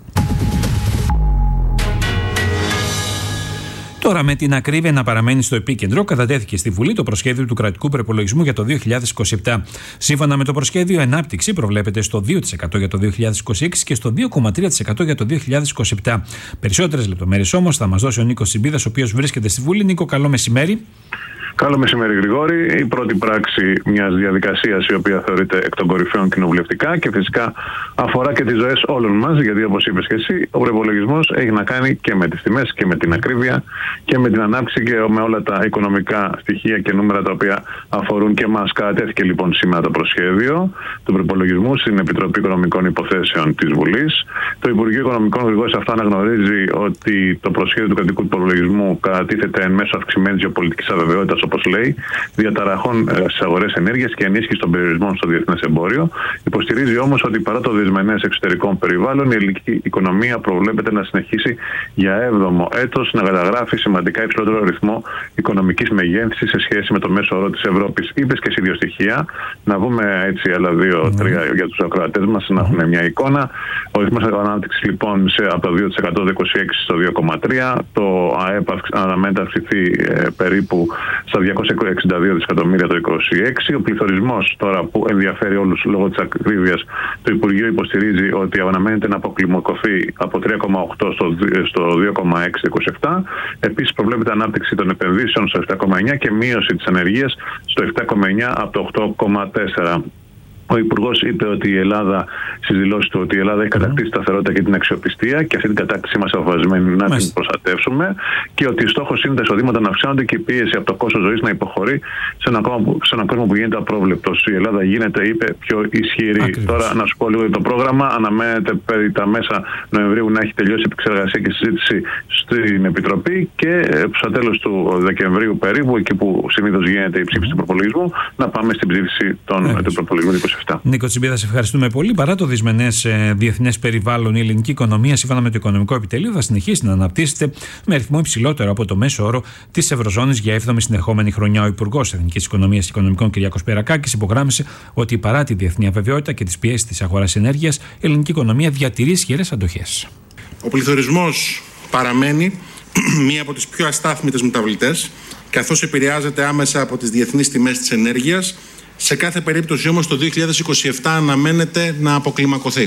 Τώρα, με την ακρίβεια να παραμένει στο επίκεντρο, κατατέθηκε στη Βουλή το προσχέδιο του κρατικού προϋπολογισμού για το δύο χιλιάδες είκοσι επτά. Σύμφωνα με το προσχέδιο, η ανάπτυξη προβλέπεται στο δύο τοις εκατό για το δύο χιλιάδες είκοσι έξι και στο δύο κόμμα τρία τοις εκατό για το δύο χιλιάδες είκοσι επτά. Περισσότερες λεπτομέρειες όμως θα μας δώσει ο Νίκος Τσιμπίδας, ο οποίος βρίσκεται στη Βουλή. Νίκο, καλό μεσημέρι.
Καλό μεσημέρι, Γρηγόρη. Η πρώτη πράξη μιας διαδικασίας η οποία θεωρείται εκ των κορυφαίων κοινοβουλευτικά και φυσικά αφορά και τις ζωές όλων μας, γιατί όπως είπες και εσύ, ο προϋπολογισμός έχει να κάνει και με τις τιμές και με την ακρίβεια και με την ανάπτυξη και με όλα τα οικονομικά στοιχεία και νούμερα τα οποία αφορούν και μας. Κατατέθηκε λοιπόν σήμερα το προσχέδιο του προϋπολογισμού στην Επιτροπή Οικονομικών Υποθέσεων της Βουλής. Το Υπουργείο Οικονομικών Γρηγόρης αυτό αναγνωρίζει ότι το προσχέδιο του κρατικού προϋπολογισμού κατατίθεται εν μέσω αυξημένης γεωπολιτικής αβεβαιότητας, όπως λέει, διαταραχών στις αγορές ενέργειας και ενίσχυση των περιορισμών στο διεθνές εμπόριο. Υποστηρίζει όμως ότι παρά το δυσμενές εξωτερικών περιβάλλον, η ελληνική οικονομία προβλέπεται να συνεχίσει για έβδομο έτος να καταγράφει σημαντικά υψηλότερο ρυθμό οικονομικής μεγέθυνσης σε σχέση με το μέσο όρο της Ευρώπης. Είπες και εσύ δύο στοιχεία, να πούμε έτσι άλλα δύο-τρία mm. για τους ακροατές μας, να έχουν μια εικόνα. Ο ρυθμός ανάπτυξης λοιπόν σε, από το δύο τοις εκατό το είκοσι έξι στο δύο κόμμα τρία, το ΑΕΠ αναμένεται να αυξηθεί ε, περίπου στα διακόσια εξήντα δύο δισεκατομμύρια το είκοσι έξι. Ο πληθωρισμός τώρα που ενδιαφέρει όλους λόγω της ακρίβειας, το Υπουργείο υποστηρίζει ότι αναμένεται να αποκλιμακωθεί από τρία κόμμα οκτώ στο δύο κόμμα έξι το είκοσι επτά. Επίσης προβλέπεται ανάπτυξη των επενδύσεων στο επτά κόμμα εννιά και μείωση της ανεργίας στο επτά κόμμα εννιά από το οκτώ κόμμα τέσσερα. Ο Υπουργός είπε ότι η Ελλάδα, στις δηλώσεις του, ότι η Ελλάδα έχει κατακτήσει σταθερότητα και την αξιοπιστία και αυτή την κατάκτηση είμαστε αποφασισμένοι να την προστατεύσουμε, και ότι στόχος είναι τα εισοδήματα να αυξάνονται και η πίεση από το κόστος ζωής να υποχωρεί σε έναν ένα κόσμο που γίνεται απρόβλεπτος. Η Ελλάδα γίνεται, είπε, πιο ισχυρή. Ακριβώς. Τώρα να σου πω λίγο για το πρόγραμμα. Αναμένεται περί τα μέσα Νοεμβρίου να έχει τελειώσει η επεξεργασία και συζήτηση στην Επιτροπή και στα τέλος του Δεκεμβρίου περίπου, εκεί που συνήθως γίνεται η ψήφιση του προπολογισμού, να πάμε στην ψήφιση του προπολογισμού είκοσι επτά.
Νίκο Τσιμπίδα, σε ευχαριστούμε πολύ. Παρά το δυσμενές ε, διεθνές περιβάλλον, η ελληνική οικονομία, σύμφωνα με το Οικονομικό Επιτελείο, θα συνεχίσει να αναπτύσσεται με ρυθμό υψηλότερο από το μέσο όρο της Ευρωζώνης για έβδομη συνεχόμενη χρονιά. Ο Υπουργός Εθνικής Οικονομίας και Οικονομικών, Κυριάκος Περακάκης, υπογράμμισε ότι παρά τη διεθνή αβεβαιότητα και τις πιέσεις της αγοράς ενέργειας, η ελληνική οικονομία διατηρεί ισχυρές αντοχές.
Ο πληθωρισμός παραμένει μία από τις πιο αστάθμιτες μεταβλητές, καθώς επηρεάζεται άμεσα από τις διεθνείς τιμές της ενέργειας. Σε κάθε περίπτωση όμως το δύο χιλιάδες είκοσι επτά αναμένεται να αποκλιμακωθεί.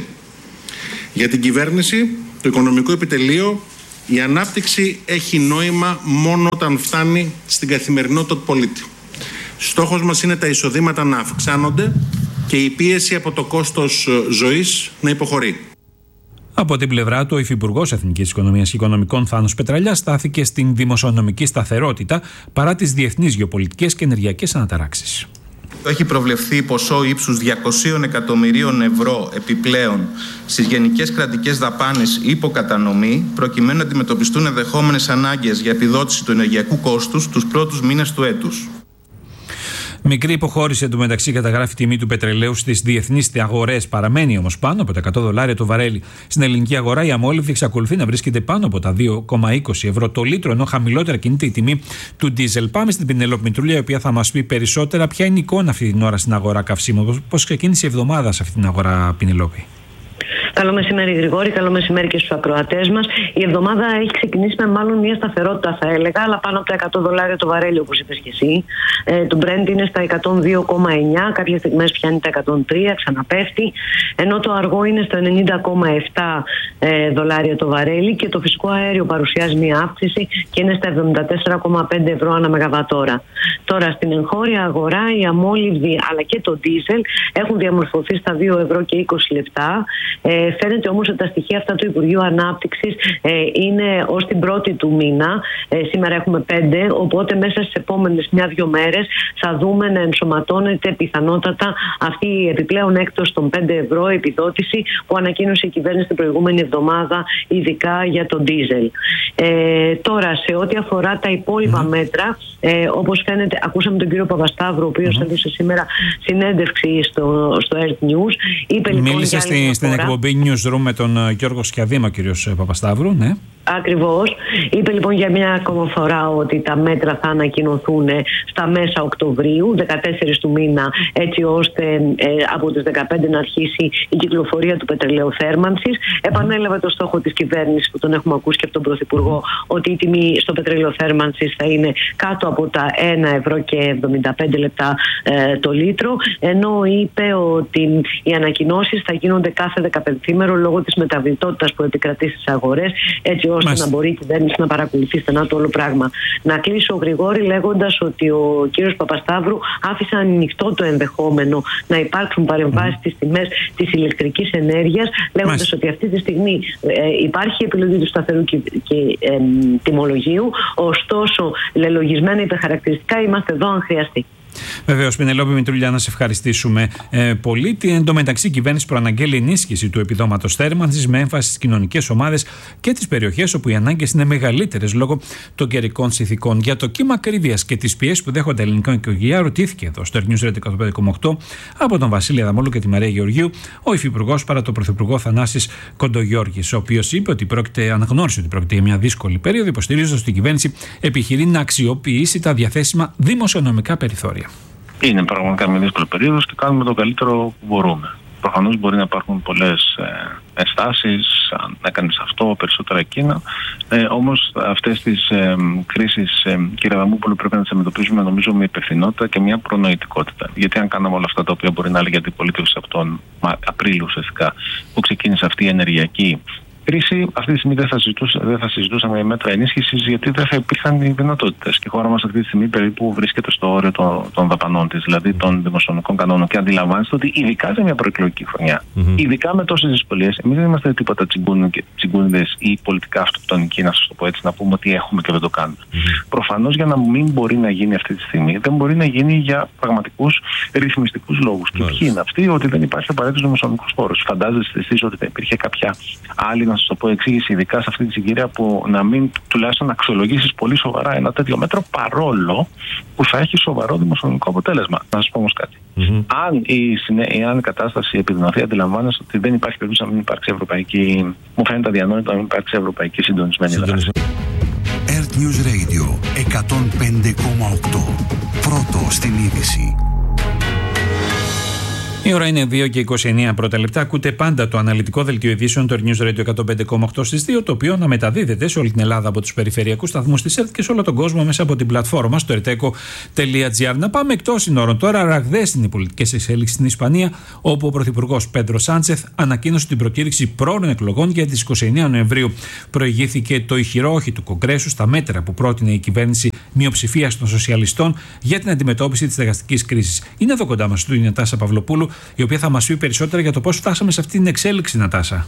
Για την κυβέρνηση, το Οικονομικό Επιτελείο, η ανάπτυξη έχει νόημα μόνο όταν φτάνει στην καθημερινότητα του πολίτη. Στόχος μας είναι τα εισοδήματα να αυξάνονται και η πίεση από το κόστος ζωής να υποχωρεί.
Από την πλευρά του, ο Υφυπουργός Εθνικής Οικονομίας και Οικονομικών Θάνος Πετραλιάς στάθηκε στην δημοσιονομική σταθερότητα παρά τις διεθνείς γεωπολιτικές και ενεργειακές αναταράξεις.
Έχει προβλεφθεί ποσό ύψους διακόσια εκατομμυρίων ευρώ επιπλέον στις γενικές κρατικές δαπάνες υποκατανομή, προκειμένου να αντιμετωπιστούν ενδεχόμενες ανάγκες για επιδότηση του ενεργειακού κόστους τους πρώτους μήνες του έτους.
Μικρή υποχώρηση εντωμεταξύ καταγράφει η τιμή του πετρελαίου στις διεθνείς αγορές. Παραμένει όμως πάνω από τα εκατό δολάρια το βαρέλι. Στην ελληνική αγορά η αμόλυβδη εξακολουθεί να βρίσκεται πάνω από τα δύο κόμμα είκοσι ευρώ το λίτρο, ενώ χαμηλότερα κινείται η τιμή του ντίζελ. Πάμε στην Πινελόπη Μητρούλια, η οποία θα μας πει περισσότερα ποια είναι η εικόνα αυτή την ώρα στην αγορά καυσίμων. Πώς ξεκίνησε η εβδομάδα σε αυτή την αγορά, Πινελόπη?
Καλό μεσημέρι, Γρηγόρη. Καλό μεσημέρι και στους ακροατές μας. Η εβδομάδα έχει ξεκινήσει με μάλλον μια σταθερότητα, θα έλεγα, αλλά πάνω από τα εκατό δολάρια το βαρέλι, όπως είπες και εσύ. Ε, το Brent είναι στα εκατόν δύο κόμμα εννιά, κάποιες στιγμές πιάνει τα εκατόν τρία, ξαναπέφτει. Ενώ το αργό είναι στα ενενήντα κόμμα επτά ε, δολάρια το βαρέλι και το φυσικό αέριο παρουσιάζει μια αύξηση και είναι στα εβδομήντα τέσσερα κόμμα πέντε ευρώ ανά μεγαβατόρα. Τώρα, στην εγχώρια αγορά, η αμόλυβδη αλλά και το ντίζελ έχουν διαμορφωθεί στα δύο ευρώ και είκοσι λεπτά. Ε, Φαίνεται όμως ότι τα στοιχεία αυτά του Υπουργείου Ανάπτυξης ε, είναι ως την πρώτη του μήνα. Ε, σήμερα έχουμε πέντε, οπότε μέσα στις επόμενες μια-δυο μέρες θα δούμε να ενσωματώνεται πιθανότατα αυτή η επιπλέον έκπτωση των πέντε ευρώ επιδότηση που ανακοίνωσε η κυβέρνηση την προηγούμενη εβδομάδα, ειδικά για τον ντίζελ. Ε, τώρα, σε ό,τι αφορά τα υπόλοιπα mm-hmm. μέτρα, ε, όπως φαίνεται, ακούσαμε τον κύριο Παπασταύρου, ο οποίος mm-hmm. έδωσε σήμερα συνέντευξη στο, στο Earth News. Είπε, λοιπόν,
μίλησε στη, στην εκπομπή Newsroom με τον Γιώργο Σκιαδήμα, κύριος Παπασταύρου, ναι.
Ακριβώς. Είπε λοιπόν για μια ακόμα φορά ότι τα μέτρα θα ανακοινωθούν στα μέσα Οκτωβρίου, δεκατέσσερις του μήνα, έτσι ώστε ε, από τις δεκαπέντε να αρχίσει η κυκλοφορία του πετρελαίου θέρμανσης. Επανέλαβε το στόχο της κυβέρνησης που τον έχουμε ακούσει και από τον Πρωθυπουργό, ότι η τιμή στο πετρέλαιο θέρμανσης θα είναι κάτω από τα ένα ευρώ και εβδομήντα πέντε λεπτά ε, το λίτρο, ενώ είπε ότι οι ανακοινώσεις θα γίνονται κάθε δεκαπενθήμερο λόγω της μεταβλητότητας που επικρατεί στις αγορές, έτσι ώστε Μάλιστα. να μπορεί η κυβέρνηση να παρακολουθεί στενά το όλο πράγμα. Να κλείσω, Γρηγόρη, λέγοντας ότι ο κύριος Παπασταύρου άφησε ανοιχτό το ενδεχόμενο να υπάρξουν παρεμβάσεις mm. στις τιμές της ηλεκτρικής ενέργειας, λέγοντας Μάλιστα. ότι αυτή τη στιγμή ε, υπάρχει επιλογή του σταθερού και, και ε, τιμολογίου, ωστόσο λελογισμένα υπερχαρακτηριστικά είμαστε εδώ αν χρειαστεί.
Βεβαίως, Πινελόπη Μητρούλια, να σε ευχαριστήσουμε ε, πολύ. Εν τω μεταξύ, η κυβέρνηση προαναγγέλει ενίσχυση του επιδόματος θέρμανσης με έμφαση στις κοινωνικές ομάδες και τις περιοχές όπου οι ανάγκες είναι μεγαλύτερες λόγω των καιρικών συνθηκών. Για το κύμα ακρίβειας και τις πιέσεις που δέχονται ελληνικά οικογένεια, ρωτήθηκε εδώ στο News Radio εκατόν πέντε κόμμα οκτώ από τον Βασίλη Αδαμόλου και τη Μαρία Γεωργίου ο Υφυπουργός παρά τον Πρωθυπουργό Θανάσης Κοντογιώργης, ο οποίος είπε ότι πρόκειται, αναγνώρισε ότι πρόκειται για μια δύσκολη περίοδο, υποστηρίζοντας ότι η κυβέρνηση επιχειρεί να αξιοποιήσει τα διαθέσιμα δημοσιονομικά περιθώρια.
Είναι πραγματικά μια δύσκολη περίοδος και κάνουμε το καλύτερο που μπορούμε. Προφανώς μπορεί να υπάρχουν πολλές ε, ενστάσεις, αν έκανες αυτό, περισσότερα εκείνα. Ε, όμως αυτές τις ε, κρίσεις, ε, κύριε Αδαμόπουλο, πρέπει να τις αντιμετωπίζουμε νομίζω με υπευθυνότητα και μια προνοητικότητα. Γιατί αν κάναμε όλα αυτά τα οποία μπορεί να έλεγε την πολίτευση από τον Απρίλιο ουσιαστικά, που ξεκίνησε αυτή η ενεργειακή κρίση, αυτή τη στιγμή δεν θα, δεν θα συζητούσαμε μέτρα ενίσχυσης, γιατί δεν θα υπήρχαν οι δυνατότητες. Και η χώρα μας αυτή τη στιγμή περίπου βρίσκεται στο όριο των, των δαπανών της, δηλαδή των δημοσιονομικών κανόνων. Και αντιλαμβάνεστε ότι ειδικά σε μια προεκλογική χρονιά, mm-hmm. ειδικά με τόσες δυσκολίες, εμείς δεν είμαστε τίποτα τσιγκούνιδες ή πολιτικά αυτοκτονικοί, να σας το πω έτσι, να πούμε ότι έχουμε και δεν το κάνουμε. Mm-hmm. Προφανώς για να μην μπορεί να γίνει αυτή τη στιγμή, δεν μπορεί να γίνει για πραγματικούς ρυθμιστικούς λόγους. Mm-hmm. Και ποιοι είναι αυτοί? Ότι δεν υπάρχει απαραίτητος δημοσιονομικός χώρος. Φαντάζεστε εσείς ότι θα υπήρχε κάποια άλλη, να σας το πω, εξήγηση, ειδικά σε αυτή τη συγκυρία, που να μην τουλάχιστον αξιολογήσεις πολύ σοβαρά ένα τέτοιο μέτρο, παρόλο που θα έχει σοβαρό δημοσιονομικό αποτέλεσμα. Να σας πω όμως κάτι. Mm-hmm. Αν, η, αν η κατάσταση επιδεινωθεί, αντιλαμβάνεστε ότι δεν υπάρχει περίπτωση να μην υπάρξει ευρωπαϊκή. Μου φαίνεται αδιανόητο να μην υπάρξει ευρωπαϊκή συντονισμένη δράση.
Earth News Radio εκατόν πέντε κόμμα οκτώ. Πρώτο στην είδηση.
Η ώρα είναι δύο και είκοσι εννέα πρώτα λεπτά. Ακούτε πάντα το αναλυτικό δελτίο ειδήσεων του News Radio εκατόν πέντε κόμμα οκτώ στις δύο, το οποίο αναμεταδίδεται σε όλη την Ελλάδα από τους περιφερειακούς σταθμούς της ΕΡΤ και σε όλο τον κόσμο μέσα από την πλατφόρμα στο ερτέκο τελεία τζι άρ. Να πάμε εκτός συνόρων τώρα. Ραγδαίες είναι οι πολιτικές εξέλιξεις στην Ισπανία, όπου ο Πρωθυπουργός Πέντρο Σάντσεθ ανακοίνωσε την προκήρυξη πρόωρων εκλογών για τις είκοσι εννέα Νοεμβρίου. Προηγήθηκε το ηχηρό όχι του Κογκρέσου στα μέτρα που πρότεινε η κυβέρνηση μειοψηφίας των σοσιαλιστών για την αντιμετώπιση της στεγαστικής κρίσης. Είναι εδώ κοντά μας η Νατάσα Παυλοπούλου, η οποία θα μας πει περισσότερα για το πώς φτάσαμε σε αυτή την εξέλιξη, Νατάσα.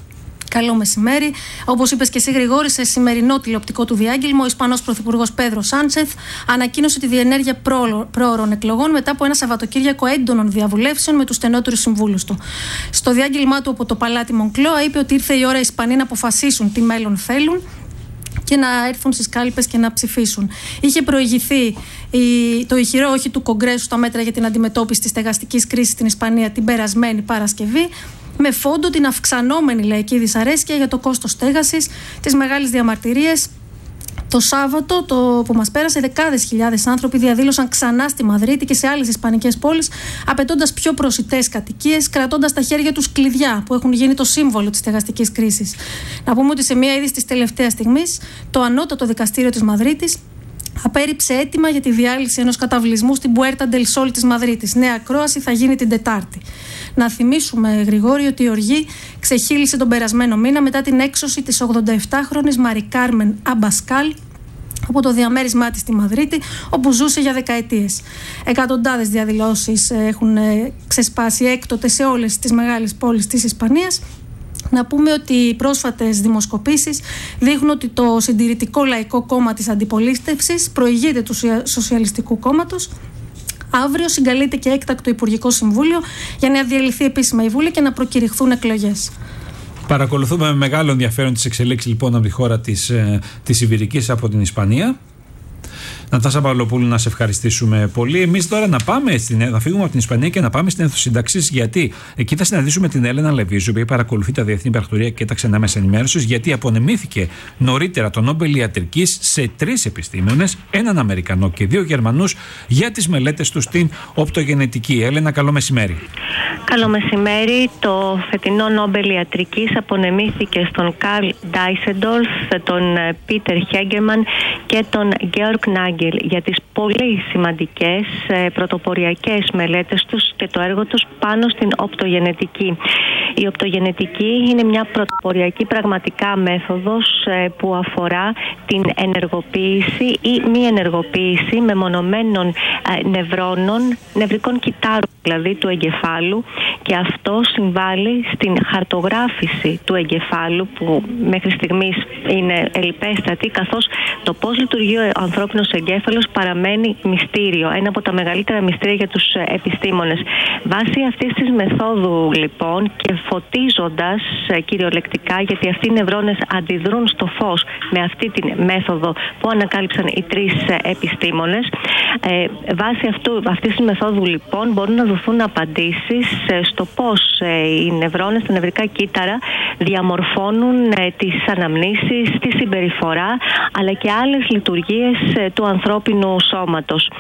Καλό μεσημέρι. Όπως είπες και εσύ, Γρηγόρη, σε σημερινό τηλεοπτικό του διάγγελμα, ο Ισπανός Πρωθυπουργός Πέδρο Σάντσεθ ανακοίνωσε τη διενέργεια πρόωρων εκλογών μετά από ένα Σαββατοκύριακο έντονων διαβουλεύσεων με τους στενότερους συμβούλους του. Στο διάγγελμά του από το Παλάτι Μονκλόα είπε ότι ήρθε η ώρα οι Ισπανοί να αποφασίσουν τι μέλλον θέλουν και να έρθουν στις κάλπες και να ψηφίσουν. Είχε προηγηθεί η, το ηχηρό όχι του Κογκρέσου στα μέτρα για την αντιμετώπιση της στεγαστικής κρίσης στην Ισπανία την περασμένη Παρασκευή, με φόντο την αυξανόμενη λαϊκή δυσαρέσκεια για το κόστος στέγασης, τις μεγάλες διαμαρτυρίες. Το Σάββατο το που μας πέρασε, δεκάδες χιλιάδες άνθρωποι διαδήλωσαν ξανά στη Μαδρίτη και σε άλλες ισπανικές πόλεις, απαιτώντας πιο προσιτές κατοικίες, κρατώντας στα χέρια τους κλειδιά που έχουν γίνει το σύμβολο της στεγαστικής κρίσης. Να πούμε ότι σε μία είδηση της τελευταίας στιγμής, το ανώτατο δικαστήριο της Μαδρίτης απέρριψε αίτημα για τη διάλυση ενός καταβλισμού στην Πουέρτα ντελ Σόλ της Μαδρίτης. Νέα ακρόαση θα γίνει την Τετάρτη. Να θυμίσουμε, Γρηγόρη, ότι η οργή ξεχύλισε τον περασμένο μήνα μετά την έξωση της ογδονταεφτάχρονης Μαρι Κάρμεν Αμπασκάλ από το διαμέρισμά της στη Μαδρίτη, όπου ζούσε για δεκαετίες. Εκατοντάδες διαδηλώσεις έχουν ξεσπάσει έκτοτε σε όλες τις μεγάλες πόλεις της Ισπανίας. Να πούμε ότι οι πρόσφατες δημοσκοπήσεις δείχνουν ότι το Συντηρητικό Λαϊκό Κόμμα της Αντιπολίτευσης προηγείται του Σοσιαλιστικού Κόμματος. Αύριο συγκαλείται και έκτακτο Υπουργικό Συμβούλιο για να διαλυθεί επίσημα η Βούλη και να προκηρυχθούν εκλογές.
Παρακολουθούμε με μεγάλο ενδιαφέρον τις εξελίξεις λοιπόν από τη χώρα της, ε, της Ιβηρικής, από την Ισπανία. Νατάσα Παυλοπούλου, να σε ευχαριστήσουμε πολύ. Εμείς τώρα να πάμε στην, να φύγουμε από την Ισπανία και να πάμε στην αίθουσα σύνταξης, γιατί εκεί θα συναντήσουμε την Έλενα Λεβίζου, που παρακολουθεί τα διεθνή πρακτορία και τα ξενά μέσα ενημέρωσης, γιατί απονεμήθηκε νωρίτερα το Νόμπελ Ιατρικής σε τρεις επιστήμονες, έναν Αμερικανό και δύο Γερμανούς, για τις μελέτες τους στην οπτογενετική. Έλενα, καλό μεσημέρι.
Καλό μεσημέρι. Το φετινό Νόμπελ Ιατρικής απονεμήθηκε στον Καρλ Ντάισεντορφ, τον Πίτερ Χέγκεμαν και τον Γκέοργκ Νάγκελ για τις πολύ σημαντικές ε, πρωτοποριακές μελέτες τους και το έργο τους πάνω στην οπτογενετική. Η οπτογενετική είναι μια πρωτοποριακή πραγματικά μέθοδος ε, που αφορά την ενεργοποίηση ή μη ενεργοποίηση μεμονωμένων ε, νευρώνων, νευρικών κυτάρων δηλαδή του εγκεφάλου, και αυτό συμβάλλει στην χαρτογράφηση του εγκεφάλου που μέχρι στιγμής είναι ελπέστατη, καθώς το πώς λειτουργεί ο ανθρώπινος εγκέφαλος παραμένει μυστήριο, ένα από τα μεγαλύτερα μυστήρια για τους επιστήμονες. Βάσει αυτής της μεθόδου λοιπόν και φωτίζοντας κυριολεκτικά, γιατί αυτοί οι νευρώνες αντιδρούν στο φως με αυτή τη μέθοδο που ανακάλυψαν οι τρεις επιστήμονες, ε, βάσει αυτού, αυτής της μεθόδου λοιπόν μπορούν να δοθούν απαντήσεις στο πώς οι νευρώνες, τα νευρικά κύτταρα διαμορφώνουν τις αναμνήσεις, τη συμπεριφορά αλλά και άλλες λειτουργίες του ανθρώπινου σώματος.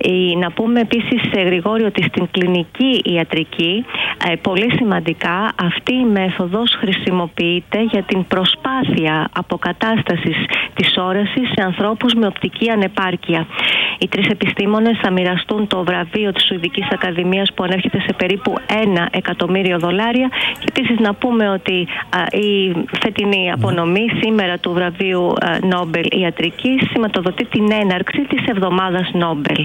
Να πούμε επίσης, Γρηγόρη, ότι στην κλινική ιατρική πολύ σημαντικά αυτή η μέθοδος χρησιμοποιείται για την προσπάθεια αποκατάστασης της όρασης σε ανθρώπους με οπτική ανεπάρκεια. Οι τρεις επιστήμονες θα μοιραστούν το βραβείο της Σουηδικής Ακαδημίας που ανέρχεται σε περίπου ένα εκατομμύριο δολάρια. Και επίσης να πούμε ότι α, η φετινή απονομή σήμερα του βραβείου α, Νόμπελ Ιατρικής σηματοδοτεί την έναρξη της εβδομάδας Νόμπελ.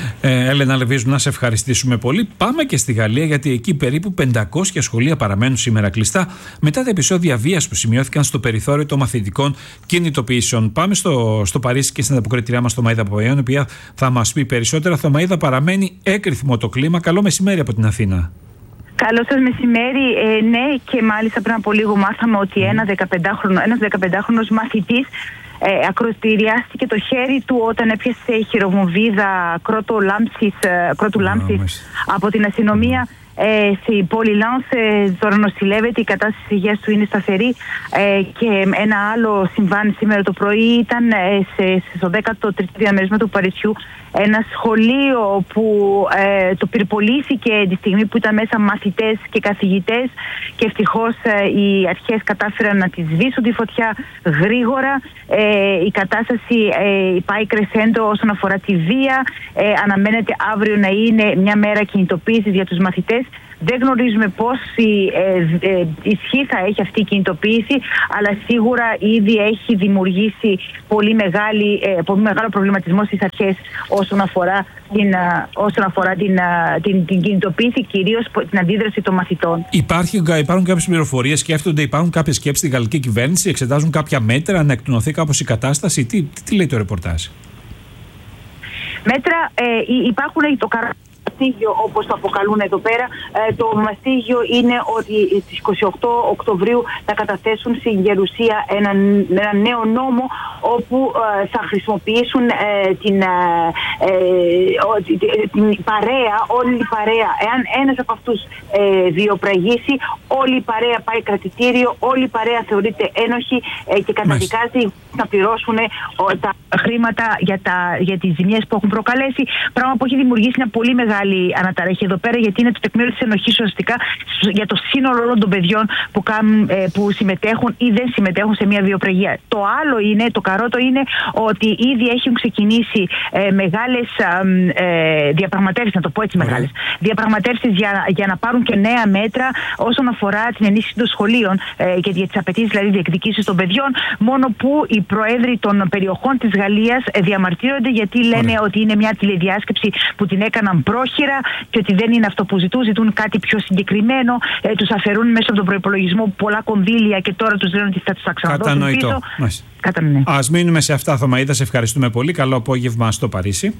Ε, Έλενα Λεβίζου, να σε ευχαριστήσουμε πολύ. Πάμε και στη Γαλλία, γιατί εκεί περίπου πεντακόσια σχολεία παραμένουν σήμερα κλειστά μετά τα επεισόδια βίας που σημειώθηκαν στο περιθώριο των μαθητικών κινητοποιήσεων. Πάμε στο, στο Παρίσι και στην ανταποκριτήριά μας, Θωμαΐδα Παπαϊωάννου, η οποία θα μας πει περισσότερα. Θωμαΐδα, παραμένει έκρηθμο το κλίμα. Καλό μεσημέρι από την Αθήνα.
Καλό σας μεσημέρι. Ε, ναι, και μάλιστα πριν από λίγο μάθαμε ότι ένα δεκαπεντάχρονο, ένας δεκαπεντάχρονος μαθητής ε, ακροτηριάστηκε το χέρι του όταν έπιασε χειροβομβίδα κρότου λάμψης, κρότου λάμψης από την αστυνομία. Ε, στην πόλη Λάνς ε, τώρα νοσηλεύεται, η κατάσταση της υγείας του είναι σταθερή, ε, και ένα άλλο συμβάν σήμερα το πρωί ήταν ε, σε, στο δέκατο τρίτο διαμέρισμα του Παρισιού, ένα σχολείο που ε, το πυρπολήθηκε τη στιγμή που ήταν μέσα μαθητές και καθηγητές, και ευτυχώς ε, οι αρχές κατάφεραν να τη σβήσουν τη φωτιά γρήγορα. Ε, η κατάσταση ε, πάει κρεσέντο όσον αφορά τη βία. Ε, αναμένεται αύριο να είναι μια μέρα κινητοποίησης για τους μαθητές. Δεν γνωρίζουμε πόση ε, ε, ισχύ θα έχει αυτή η κινητοποίηση, αλλά σίγουρα ήδη έχει δημιουργήσει πολύ, μεγάλη, ε, πολύ μεγάλο προβληματισμό στις αρχές όσον αφορά την, όσον αφορά την, την, την κινητοποίηση, κυρίως την αντίδραση των μαθητών.
Υπάρχει, υπάρχουν κάποιες πληροφορίες, σκέφτονται, υπάρχουν κάποιες σκέψεις στη γαλλική κυβέρνηση, εξετάζουν κάποια μέτρα να εκτονωθεί κάπως η κατάσταση. Τι, τι, τι λέει το ρεπορτάζ?
Μέτρα ε, υπάρχουν το καρ... μαστίγιο, όπως το αποκαλούν εδώ πέρα. Ε, το μαστίγιο είναι ότι στις είκοσι οκτώ Οκτωβρίου θα καταθέσουν στην Γερουσία ένα, ένα νέο νόμο όπου ε, θα χρησιμοποιήσουν ε, την, ε, την παρέα, όλη η παρέα. Εάν ένας από αυτούς ε, βιοπραγήσει, όλη η παρέα πάει κρατητήριο, όλη η παρέα θεωρείται ένοχη ε, και καταδικάζει να πληρώσουν ε, τα χρήματα για, τα, για τις ζημιές που έχουν προκαλέσει. Πράγμα που έχει δημιουργήσει μια πολύ μεγάλη αναταραχή εδώ πέρα, γιατί είναι το τεκμήριο της ενοχής ουσιαστικά για το σύνολο όλων των παιδιών που, κάνουν, ε, που συμμετέχουν ή δεν συμμετέχουν σε μια βιοπραγία. Το άλλο είναι, το καρότο είναι ότι ήδη έχουν ξεκινήσει ε, μεγάλες ε, διαπραγματεύσεις, να το πω έτσι μεγάλες, διαπραγματεύσεις για, για να πάρουν και νέα μέτρα όσον αφορά την ενίσχυση των σχολείων ε, και για τις απαιτήσεις δηλαδή διεκδικήσεις των παιδιών, μόνο που οι προέδροι των περιοχών της Γαλλίας ε, διαμαρτύρονται γιατί λένε Ωραία. ότι είναι μια τηλεδιάσκεψη που την έκαναν πρόχειρα και ότι δεν είναι αυτό που ζητούν, ζητούν κάτι πιο συγκεκριμένο, ε, τους αφαιρούν μέσα από τον προϋπολογισμό πολλά κονδύλια και τώρα τους λένε ότι θα τους τα ξαναδώσουν πίσω. Κατανοητό.
Ας μείνουμε σε αυτά, Θωμαΐδα, σε ευχαριστούμε πολύ. Καλό απόγευμα στο Παρίσι.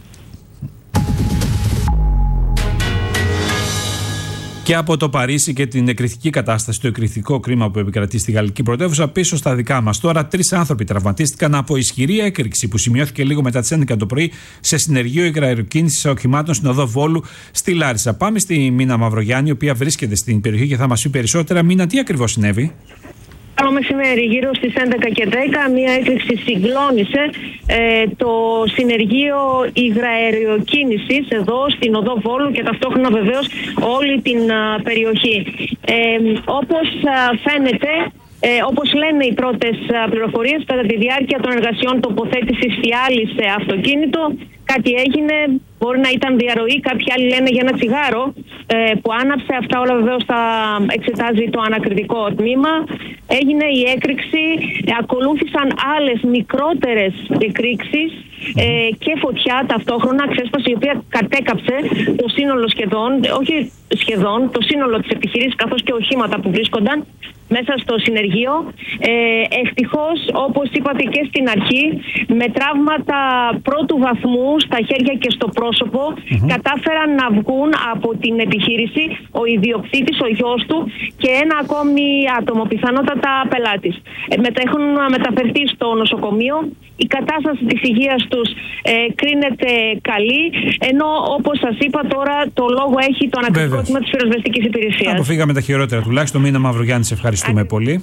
Και από το Παρίσι και την εκρηκτική κατάσταση, το εκρηκτικό κρίμα που επικρατεί στη γαλλική πρωτεύουσα, πίσω στα δικά μας. Τώρα, τρεις άνθρωποι τραυματίστηκαν από ισχυρή έκρηξη που σημειώθηκε λίγο μετά τις έντεκα το πρωί σε συνεργείο υγραεροκίνησης οχημάτων στην οδό Βόλου στη Λάρισα. Πάμε στη Μίνα Μαυρογιάννη, η οποία βρίσκεται στην περιοχή και θα μας πει περισσότερα. Μίνα, τι ακριβώς συνέβη?
Καλό μεσημέρι, γύρω στις έντεκα και δέκα, μία έκρηξη συγκλώνησε ε, το συνεργείο υγραεροκίνησης εδώ στην οδό Βόλου και ταυτόχρονα βεβαίως όλη την α, περιοχή. Ε, όπως α, φαίνεται, Ε, όπως λένε οι πρώτες α, πληροφορίες, κατά τη διάρκεια των εργασιών τοποθέτησης φιάλης σε αυτοκίνητο, κάτι έγινε, μπορεί να ήταν διαρροή, κάποιοι άλλοι λένε για ένα τσιγάρο ε, που άναψε. Αυτά όλα βεβαίως θα εξετάζει το ανακριτικό τμήμα. Έγινε η έκρηξη, ε, ακολούθησαν άλλες μικρότερες εκρήξεις ε, και φωτιά ταυτόχρονα, ξέσπαση η οποία κατέκαψε το σύνολο σχεδόν, όχι σχεδόν, το σύνολο της επιχειρήσης καθώς και οχήματα που βρίσκονταν μέσα στο συνεργείο. Ε, ευτυχώς, όπως είπατε και στην αρχή, με τραύματα πρώτου βαθμού στα χέρια και στο πρόσωπο, mm-hmm. κατάφεραν να βγουν από την επιχείρηση ο ιδιοκτήτης, ο γιος του και ένα ακόμη άτομο, πιθανότατα πελάτης. Ε, μετα, έχουν μεταφερθεί στο νοσοκομείο. Η κατάσταση της υγείας τους ε, κρίνεται καλή, ενώ όπως σας είπα τώρα το λόγο έχει το ανακριτικό τμήμα της πυροσβεστικής υπηρεσίας.
Αποφύγαμε τα χειρότερα τουλάχιστον. Μίνα Μαυρογιάννη, σε ευχαριστούμε Α... πολύ.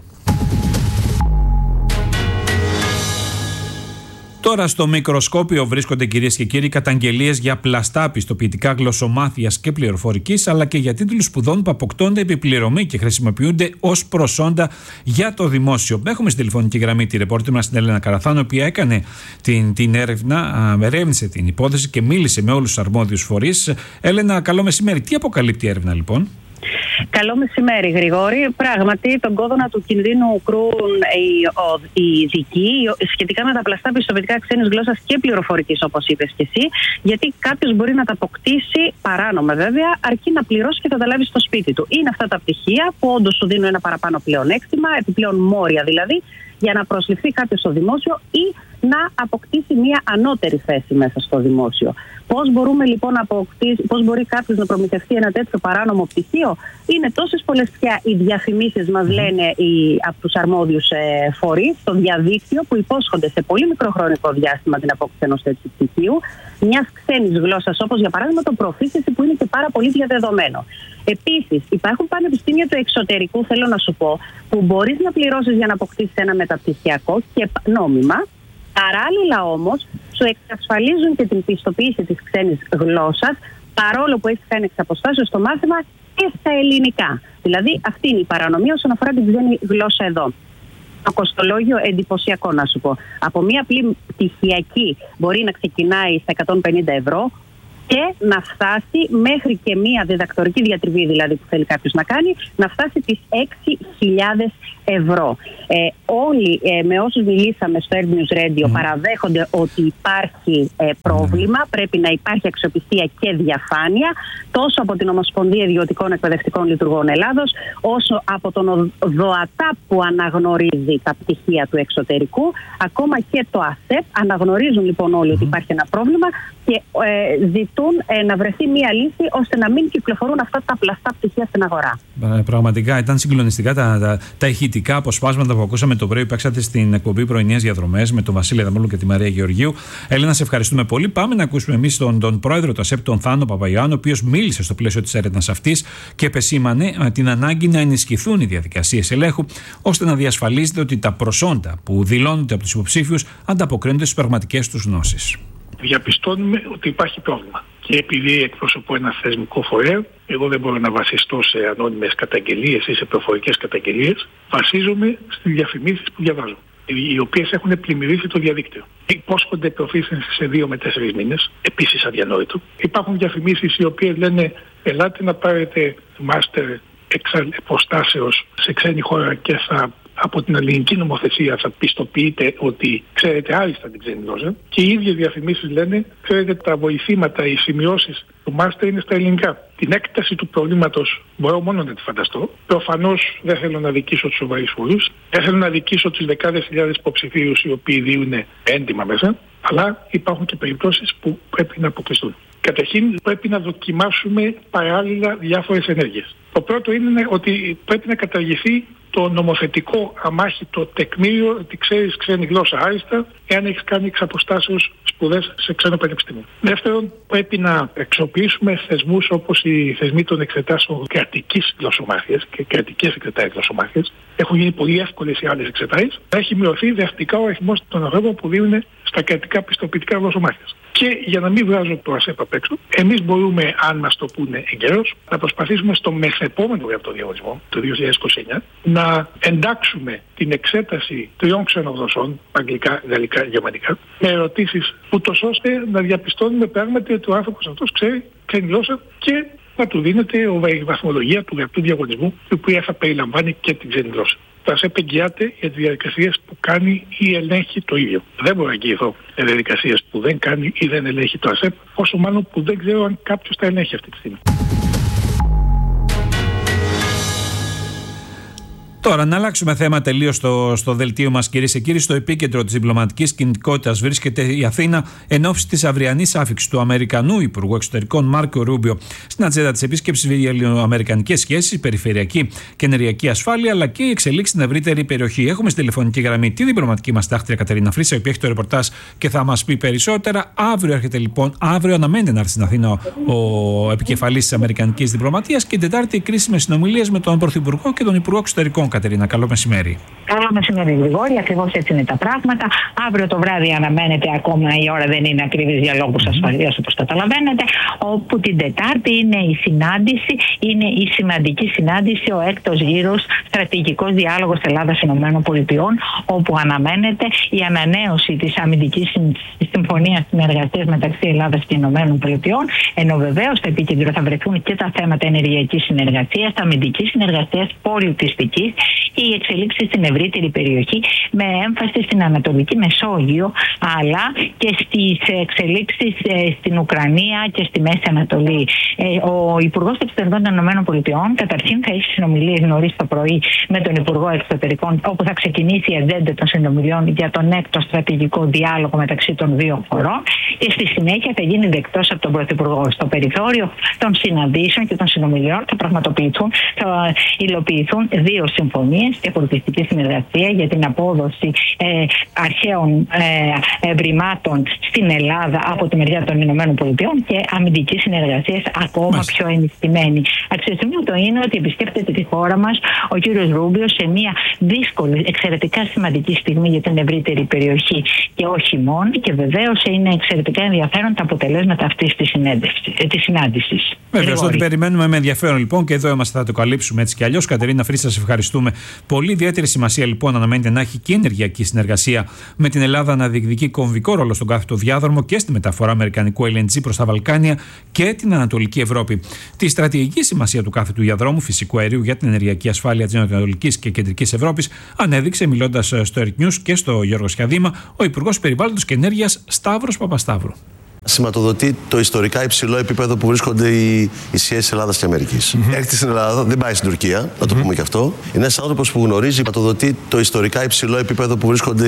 Τώρα στο μικροσκόπιο βρίσκονται, κυρίες και κύριοι, καταγγελίες για πλαστά πιστοποιητικά γλωσσομάθειας και πληροφορικής, αλλά και για τίτλους σπουδών που αποκτώνται επιπληρωμή και χρησιμοποιούνται ως προσόντα για το δημόσιο. Έχουμε στη τηλεφωνική γραμμή τη ρεπόρτερ μας, την Έλενα Καραθάνο, η οποία έκανε την, την έρευνα, ερεύνησε την υπόθεση και μίλησε με όλους τους αρμόδιους φορείς. Έλενα, καλό μεσημέρι. Τι αποκαλύπτει η έρευνα, λοιπόν?
Καλό μεσημέρι, Γρηγόρη. Πράγματι, τον κόδωνα του κινδύνου κρούν οι, οι ειδικοί σχετικά με τα πλαστά πιστοποιητικά ξένης γλώσσας και πληροφορικής, όπως είπες και εσύ, γιατί κάποιος μπορεί να τα αποκτήσει παράνομα, βέβαια, αρκεί να πληρώσει και θα τα λάβει στο σπίτι του. Είναι αυτά τα πτυχία που όντως σου δίνουν ένα παραπάνω πλεονέκτημα, επιπλέον μόρια δηλαδή, για να προσληφθεί κάποιος στο δημόσιο ή να αποκτήσει μια ανώτερη θέση μέσα στο δημόσιο. Πώς μπορούμε λοιπόν να αποκτήσει, πώς μπορεί κάποιος να προμηθευτεί ένα τέτοιο παράνομο πτυχίο? Είναι τόσες πολλές πια οι διαφημίσεις, μας λένε οι, από τους αρμόδιους ε, φορείς στο διαδίκτυο, που υπόσχονται σε πολύ μικρό χρονικό διάστημα την απόκτηση ενός τέτοιου πτυχίου, μιας ξένης γλώσσας, όπως για παράδειγμα το proficiency, που είναι και πάρα πολύ διαδεδομένο. Επίσης, υπάρχουν πανεπιστήμια του εξωτερικού, θέλω να σου πω, που μπορείς να πληρώσεις για να αποκτήσεις ένα μεταπτυχιακό και νόμιμα. Παράλληλα όμως, σου εξασφαλίζουν και την πιστοποίηση της ξένης γλώσσας, παρόλο που έχεις κάνει εξ αποστάσεως το μάθημα και στα ελληνικά. Δηλαδή, αυτή είναι η παρανομία όσον αφορά την ξένη γλώσσα εδώ. Το κοστολόγιο εντυπωσιακό, να σου πω. Από μία απλή πτυχιακή μπορεί να ξεκινάει στα εκατόν πενήντα ευρώ. και να φτάσει μέχρι και μία διδακτορική διατριβή, δηλαδή που θέλει κάποιος να κάνει, να φτάσει τις έξι χιλιάδες ευρώ. Ε, όλοι ε, με όσους μιλήσαμε στο Air News Radio mm. παραδέχονται ότι υπάρχει ε, πρόβλημα, mm. πρέπει να υπάρχει αξιοπιστία και διαφάνεια τόσο από την Ομοσπονδία Ιδιωτικών Εκπαιδευτικών Λειτουργών Ελλάδος όσο από τον ΔΟΑΤΑ που αναγνωρίζει τα πτυχία του εξωτερικού, ακόμα και το ΑΣΕΠ. Αναγνωρίζουν λοιπόν όλοι mm. ότι υπάρχει ένα πρόβλημα και ε, ζητούν ε, να βρεθεί μία λύση ώστε να μην κυκλοφορούν αυτά τα πλαστά πτυχία στην αγορά.
Πραγματικά ήταν συγκλονιστικά τα, τα, τα ηχητικά αποσπάσματα που ακούσαμε το πρωί που παίξατε στην εκπομπή Πρωινές Διαδρομές με τον Βασίλη Αδαμόλου και τη Μαρία Γεωργίου. Έλενα, σε ευχαριστούμε πολύ. Πάμε να ακούσουμε εμείς τον, τον πρόεδρο του ΑΣΕΠ, τον Θάνο Παπαϊωάννου, ο οποίος μίλησε στο πλαίσιο της έρευνας αυτής και επεσήμανε την ανάγκη να ενισχυθούν οι διαδικασίες ελέγχου ώστε να διασφαλίζεται ότι τα προσόντα που δηλώνονται από τους υποψήφιους ανταποκρίνονται στις πραγματικές τους γνώσεις.
Διαπιστώνουμε ότι υπάρχει πρόβλημα. Και επειδή εκπροσωπώ ένα θεσμικό φορέα, εγώ δεν μπορώ να βασιστώ σε ανώνυμες καταγγελίες ή σε προφορικές καταγγελίες. Βασίζομαι στις διαφημίσεις που διαβάζω, οι οποίες έχουν πλημμυρίσει το διαδίκτυο. Υπόσχονται προφήσενση σε δύο με τέσσερις μήνες, επίσης αδιανόητο. Υπάρχουν διαφημίσεις οι οποίες λένε ελάτε να πάρετε μάστερ εξ αποστάσεως σε ξένη χώρα και θα, από την ελληνική νομοθεσία θα πιστοποιείτε ότι ξέρετε άριστα την ξένη γλώσσα. Και οι ίδιες διαφημίσεις λένε, ξέρετε, τα βοηθήματα, οι σημειώσεις του μάστερ είναι στα ελληνικά. Την έκταση του προβλήματος μπορώ μόνο να τη φανταστώ. Προφανώς δεν θέλω να δικήσω τους σοβαρούς φορούς, δεν θέλω να δικήσω τους δεκάδες χιλιάδες υποψηφίους οι οποίοι δίνουν έντιμα μέσα, αλλά υπάρχουν και περιπτώσεις που πρέπει να αποκλειστούν. Καταρχήν πρέπει να δοκιμάσουμε παράλληλα διάφορες ενέργειες. Το πρώτο είναι ότι πρέπει να καταργηθεί το νομοθετικό αμάχητο τεκμήριο ότι ξέρεις ξένη γλώσσα άριστα εάν έχεις κάνει εξ αποστάσεως σπουδές σε ξένο πανεπιστήμιο. Δεύτερον, πρέπει να αξιοποιήσουμε θεσμούς όπως οι θεσμοί των εξετάσεων κρατικής γλωσσομάθειας και κρατικές εξετάσεις γλωσσομάθειας. Έχουν γίνει πολύ εύκολες οι άλλες εξετάσεις. Έχει μειωθεί δραστικά ο αριθμός των ανθρώπων που δίνουν στα κρατικά πιστοποιητικά γλωσσομάθειας. Και για να μην βγάζω το ΑΣΕΠ απ' έξω, εμείς μπορούμε, αν μας το πούνε εγκαίρως, να προσπαθήσουμε στο μεθεπόμενο γραπτό διαγωνισμό, το δύο χιλιάδες είκοσι εννιά, να εντάξουμε την εξέταση τριών ξενογλωσσών, αγγλικά, γαλλικά, γερμανικά, με ερωτήσεις, ούτως ώστε να διαπιστώνουμε πράγματι ότι ο άνθρωπος αυτός ξέρει ξένη γλώσσα και να του δίνεται η βαθμολογία του γραπτού διαγωνισμού, η οποία θα περιλαμβάνει και την ξένη γλώσσα. Το ΑΣΕΠ εγγυάται για τις διαδικασίες που κάνει ή ελέγχει το ίδιο. Δεν μπορώ να εγγυηθώ για διαδικασίες που δεν κάνει ή δεν ελέγχει το ΑΣΕΠ, όσο μάλλον που δεν ξέρω αν κάποιος τα ελέγχει αυτή τη στιγμή.
Τώρα, να αλλάξουμε θέμα τελείως στο, στο δελτίο μας, κυρίες και κύριοι. Στο επίκεντρο της διπλωματικής κινητικότητας βρίσκεται η Αθήνα εν ώψη της αυριανής άφιξης του Αμερικανού Υπουργού Εξωτερικών Μάρκο Ρούμπιο στην ατζέντα της επίσκεψης για ελληνοαμερικανικές σχέσεις, περιφερειακή και ενεργειακή ασφάλεια, αλλά και η εξελίξη στην ευρύτερη περιοχή. Έχουμε στη τηλεφωνική γραμμή τη διπλωματική μας τάχτρια Κατερίνα Φρύσα, η οποία έχει το ρεπορτάζ και θα μας πει περισσότερα. Αύριο έρχεται λοιπόν, αύριο αναμένεται να έρθει στην Αθήνα ο, ο επικεφαλής της Αμερικανικής Διπλωματίας και την Τετάρτη οι κρίσιμες συνομιλίες με τον Πρωθυπουργό και τον Υπουργό Εξωτερικών. Κατερίνα, καλό μεσημέρι.
Καλό μεσημέρι, Γρηγόρη. Ακριβώς έτσι είναι τα πράγματα. Αύριο το βράδυ αναμένεται, ακόμα η ώρα δεν είναι ακριβής για λόγους ασφαλείας, όπως καταλαβαίνετε. Όπου την Τετάρτη είναι η συνάντηση, είναι η σημαντική συνάντηση, ο έκτος γύρος στρατηγικός διάλογος Ελλάδα-ΗΠΑ, όπου αναμένεται η ανανέωση της αμυντικής συμφωνίας συνεργασίας μεταξύ Ελλάδας και ΗΠΑ. Ενώ βεβαίως στο επίκεντρο θα βρεθούν και τα θέματα ενεργειακής συνεργασίας, αμυντικής συνεργασίας, πολιτιστικής και οι εξελίξεις στην ευρύτερη περιοχή με έμφαση στην Ανατολική Μεσόγειο, αλλά και στις εξελίξεις στην Ουκρανία και στη Μέση Ανατολή. Ο Υπουργός Εξωτερικών των ΗΠΑ καταρχήν θα έχει συνομιλίες νωρίς το πρωί με τον Υπουργό Εξωτερικών, όπου θα ξεκινήσει η ατζέντα των συνομιλιών για τον έκτο στρατηγικό διάλογο μεταξύ των δύο χωρών και στη συνέχεια θα γίνει δεκτός από τον Πρωθυπουργό. Στο περιθώριο των συναντήσεων και των συνομιλιών θα πραγματοποιηθούν, θα υλοποιηθούν δύο συμφωνίες και πολιτιστική συνεργασία για την απόδοση ε, αρχαίων ε, ευρημάτων στην Ελλάδα από τη μεριά των ΗΠΑ και αμυντική συνεργασία ακόμα Μάλιστα. πιο ενισχυμένη. Αξιοσημείωτο είναι ότι επισκέπτεται τη χώρα μας ο κύριος Ρούμπιο σε μια δύσκολη, εξαιρετικά σημαντική στιγμή για την ευρύτερη περιοχή και όχι μόνο, και βεβαίως είναι εξαιρετικά προσωπικά ενδιαφέρον τα αποτελέσματα αυτής της συνάντησης.
Βεβαίως, θα την περιμένουμε με ενδιαφέρον λοιπόν και εδώ είμαστε, θα το καλύψουμε έτσι κι αλλιώς. Κατερίνα Φρύση, σας ευχαριστούμε πολύ. Ιδιαίτερη σημασία λοιπόν αναμένεται να έχει και η ενεργειακή συνεργασία με την Ελλάδα να διεκδικεί κομβικό ρόλο στον κάθετο διάδρομο και στη μεταφορά αμερικανικού ελ εν τζι προς τα Βαλκάνια και την Ανατολική Ευρώπη. Τη στρατηγική σημασία του κάθετου διαδρόμου φυσικού αερίου για την ενεργειακή ασφάλεια της Νοτιοανατολικής και Κεντρικής Ευρώπης ανέδειξε, μιλώντας στο Eric News και στο Γιώργο Σιαδήμα, ο Υπουργός Περιβάλλοντος και Ενέργειας Σταύρος Παπασταύρου.
Σηματοδοτεί το ιστορικά υψηλό επίπεδο που βρίσκονται οι, οι σχέσεις Ελλάδας και Αμερικής. Mm-hmm. Έρχεται στην Ελλάδα, δεν πάει στην Τουρκία, να το mm-hmm. πούμε και αυτό. Είναι ένας άνθρωπος που γνωρίζει, σηματοδοτεί το ιστορικά υψηλό επίπεδο που βρίσκονται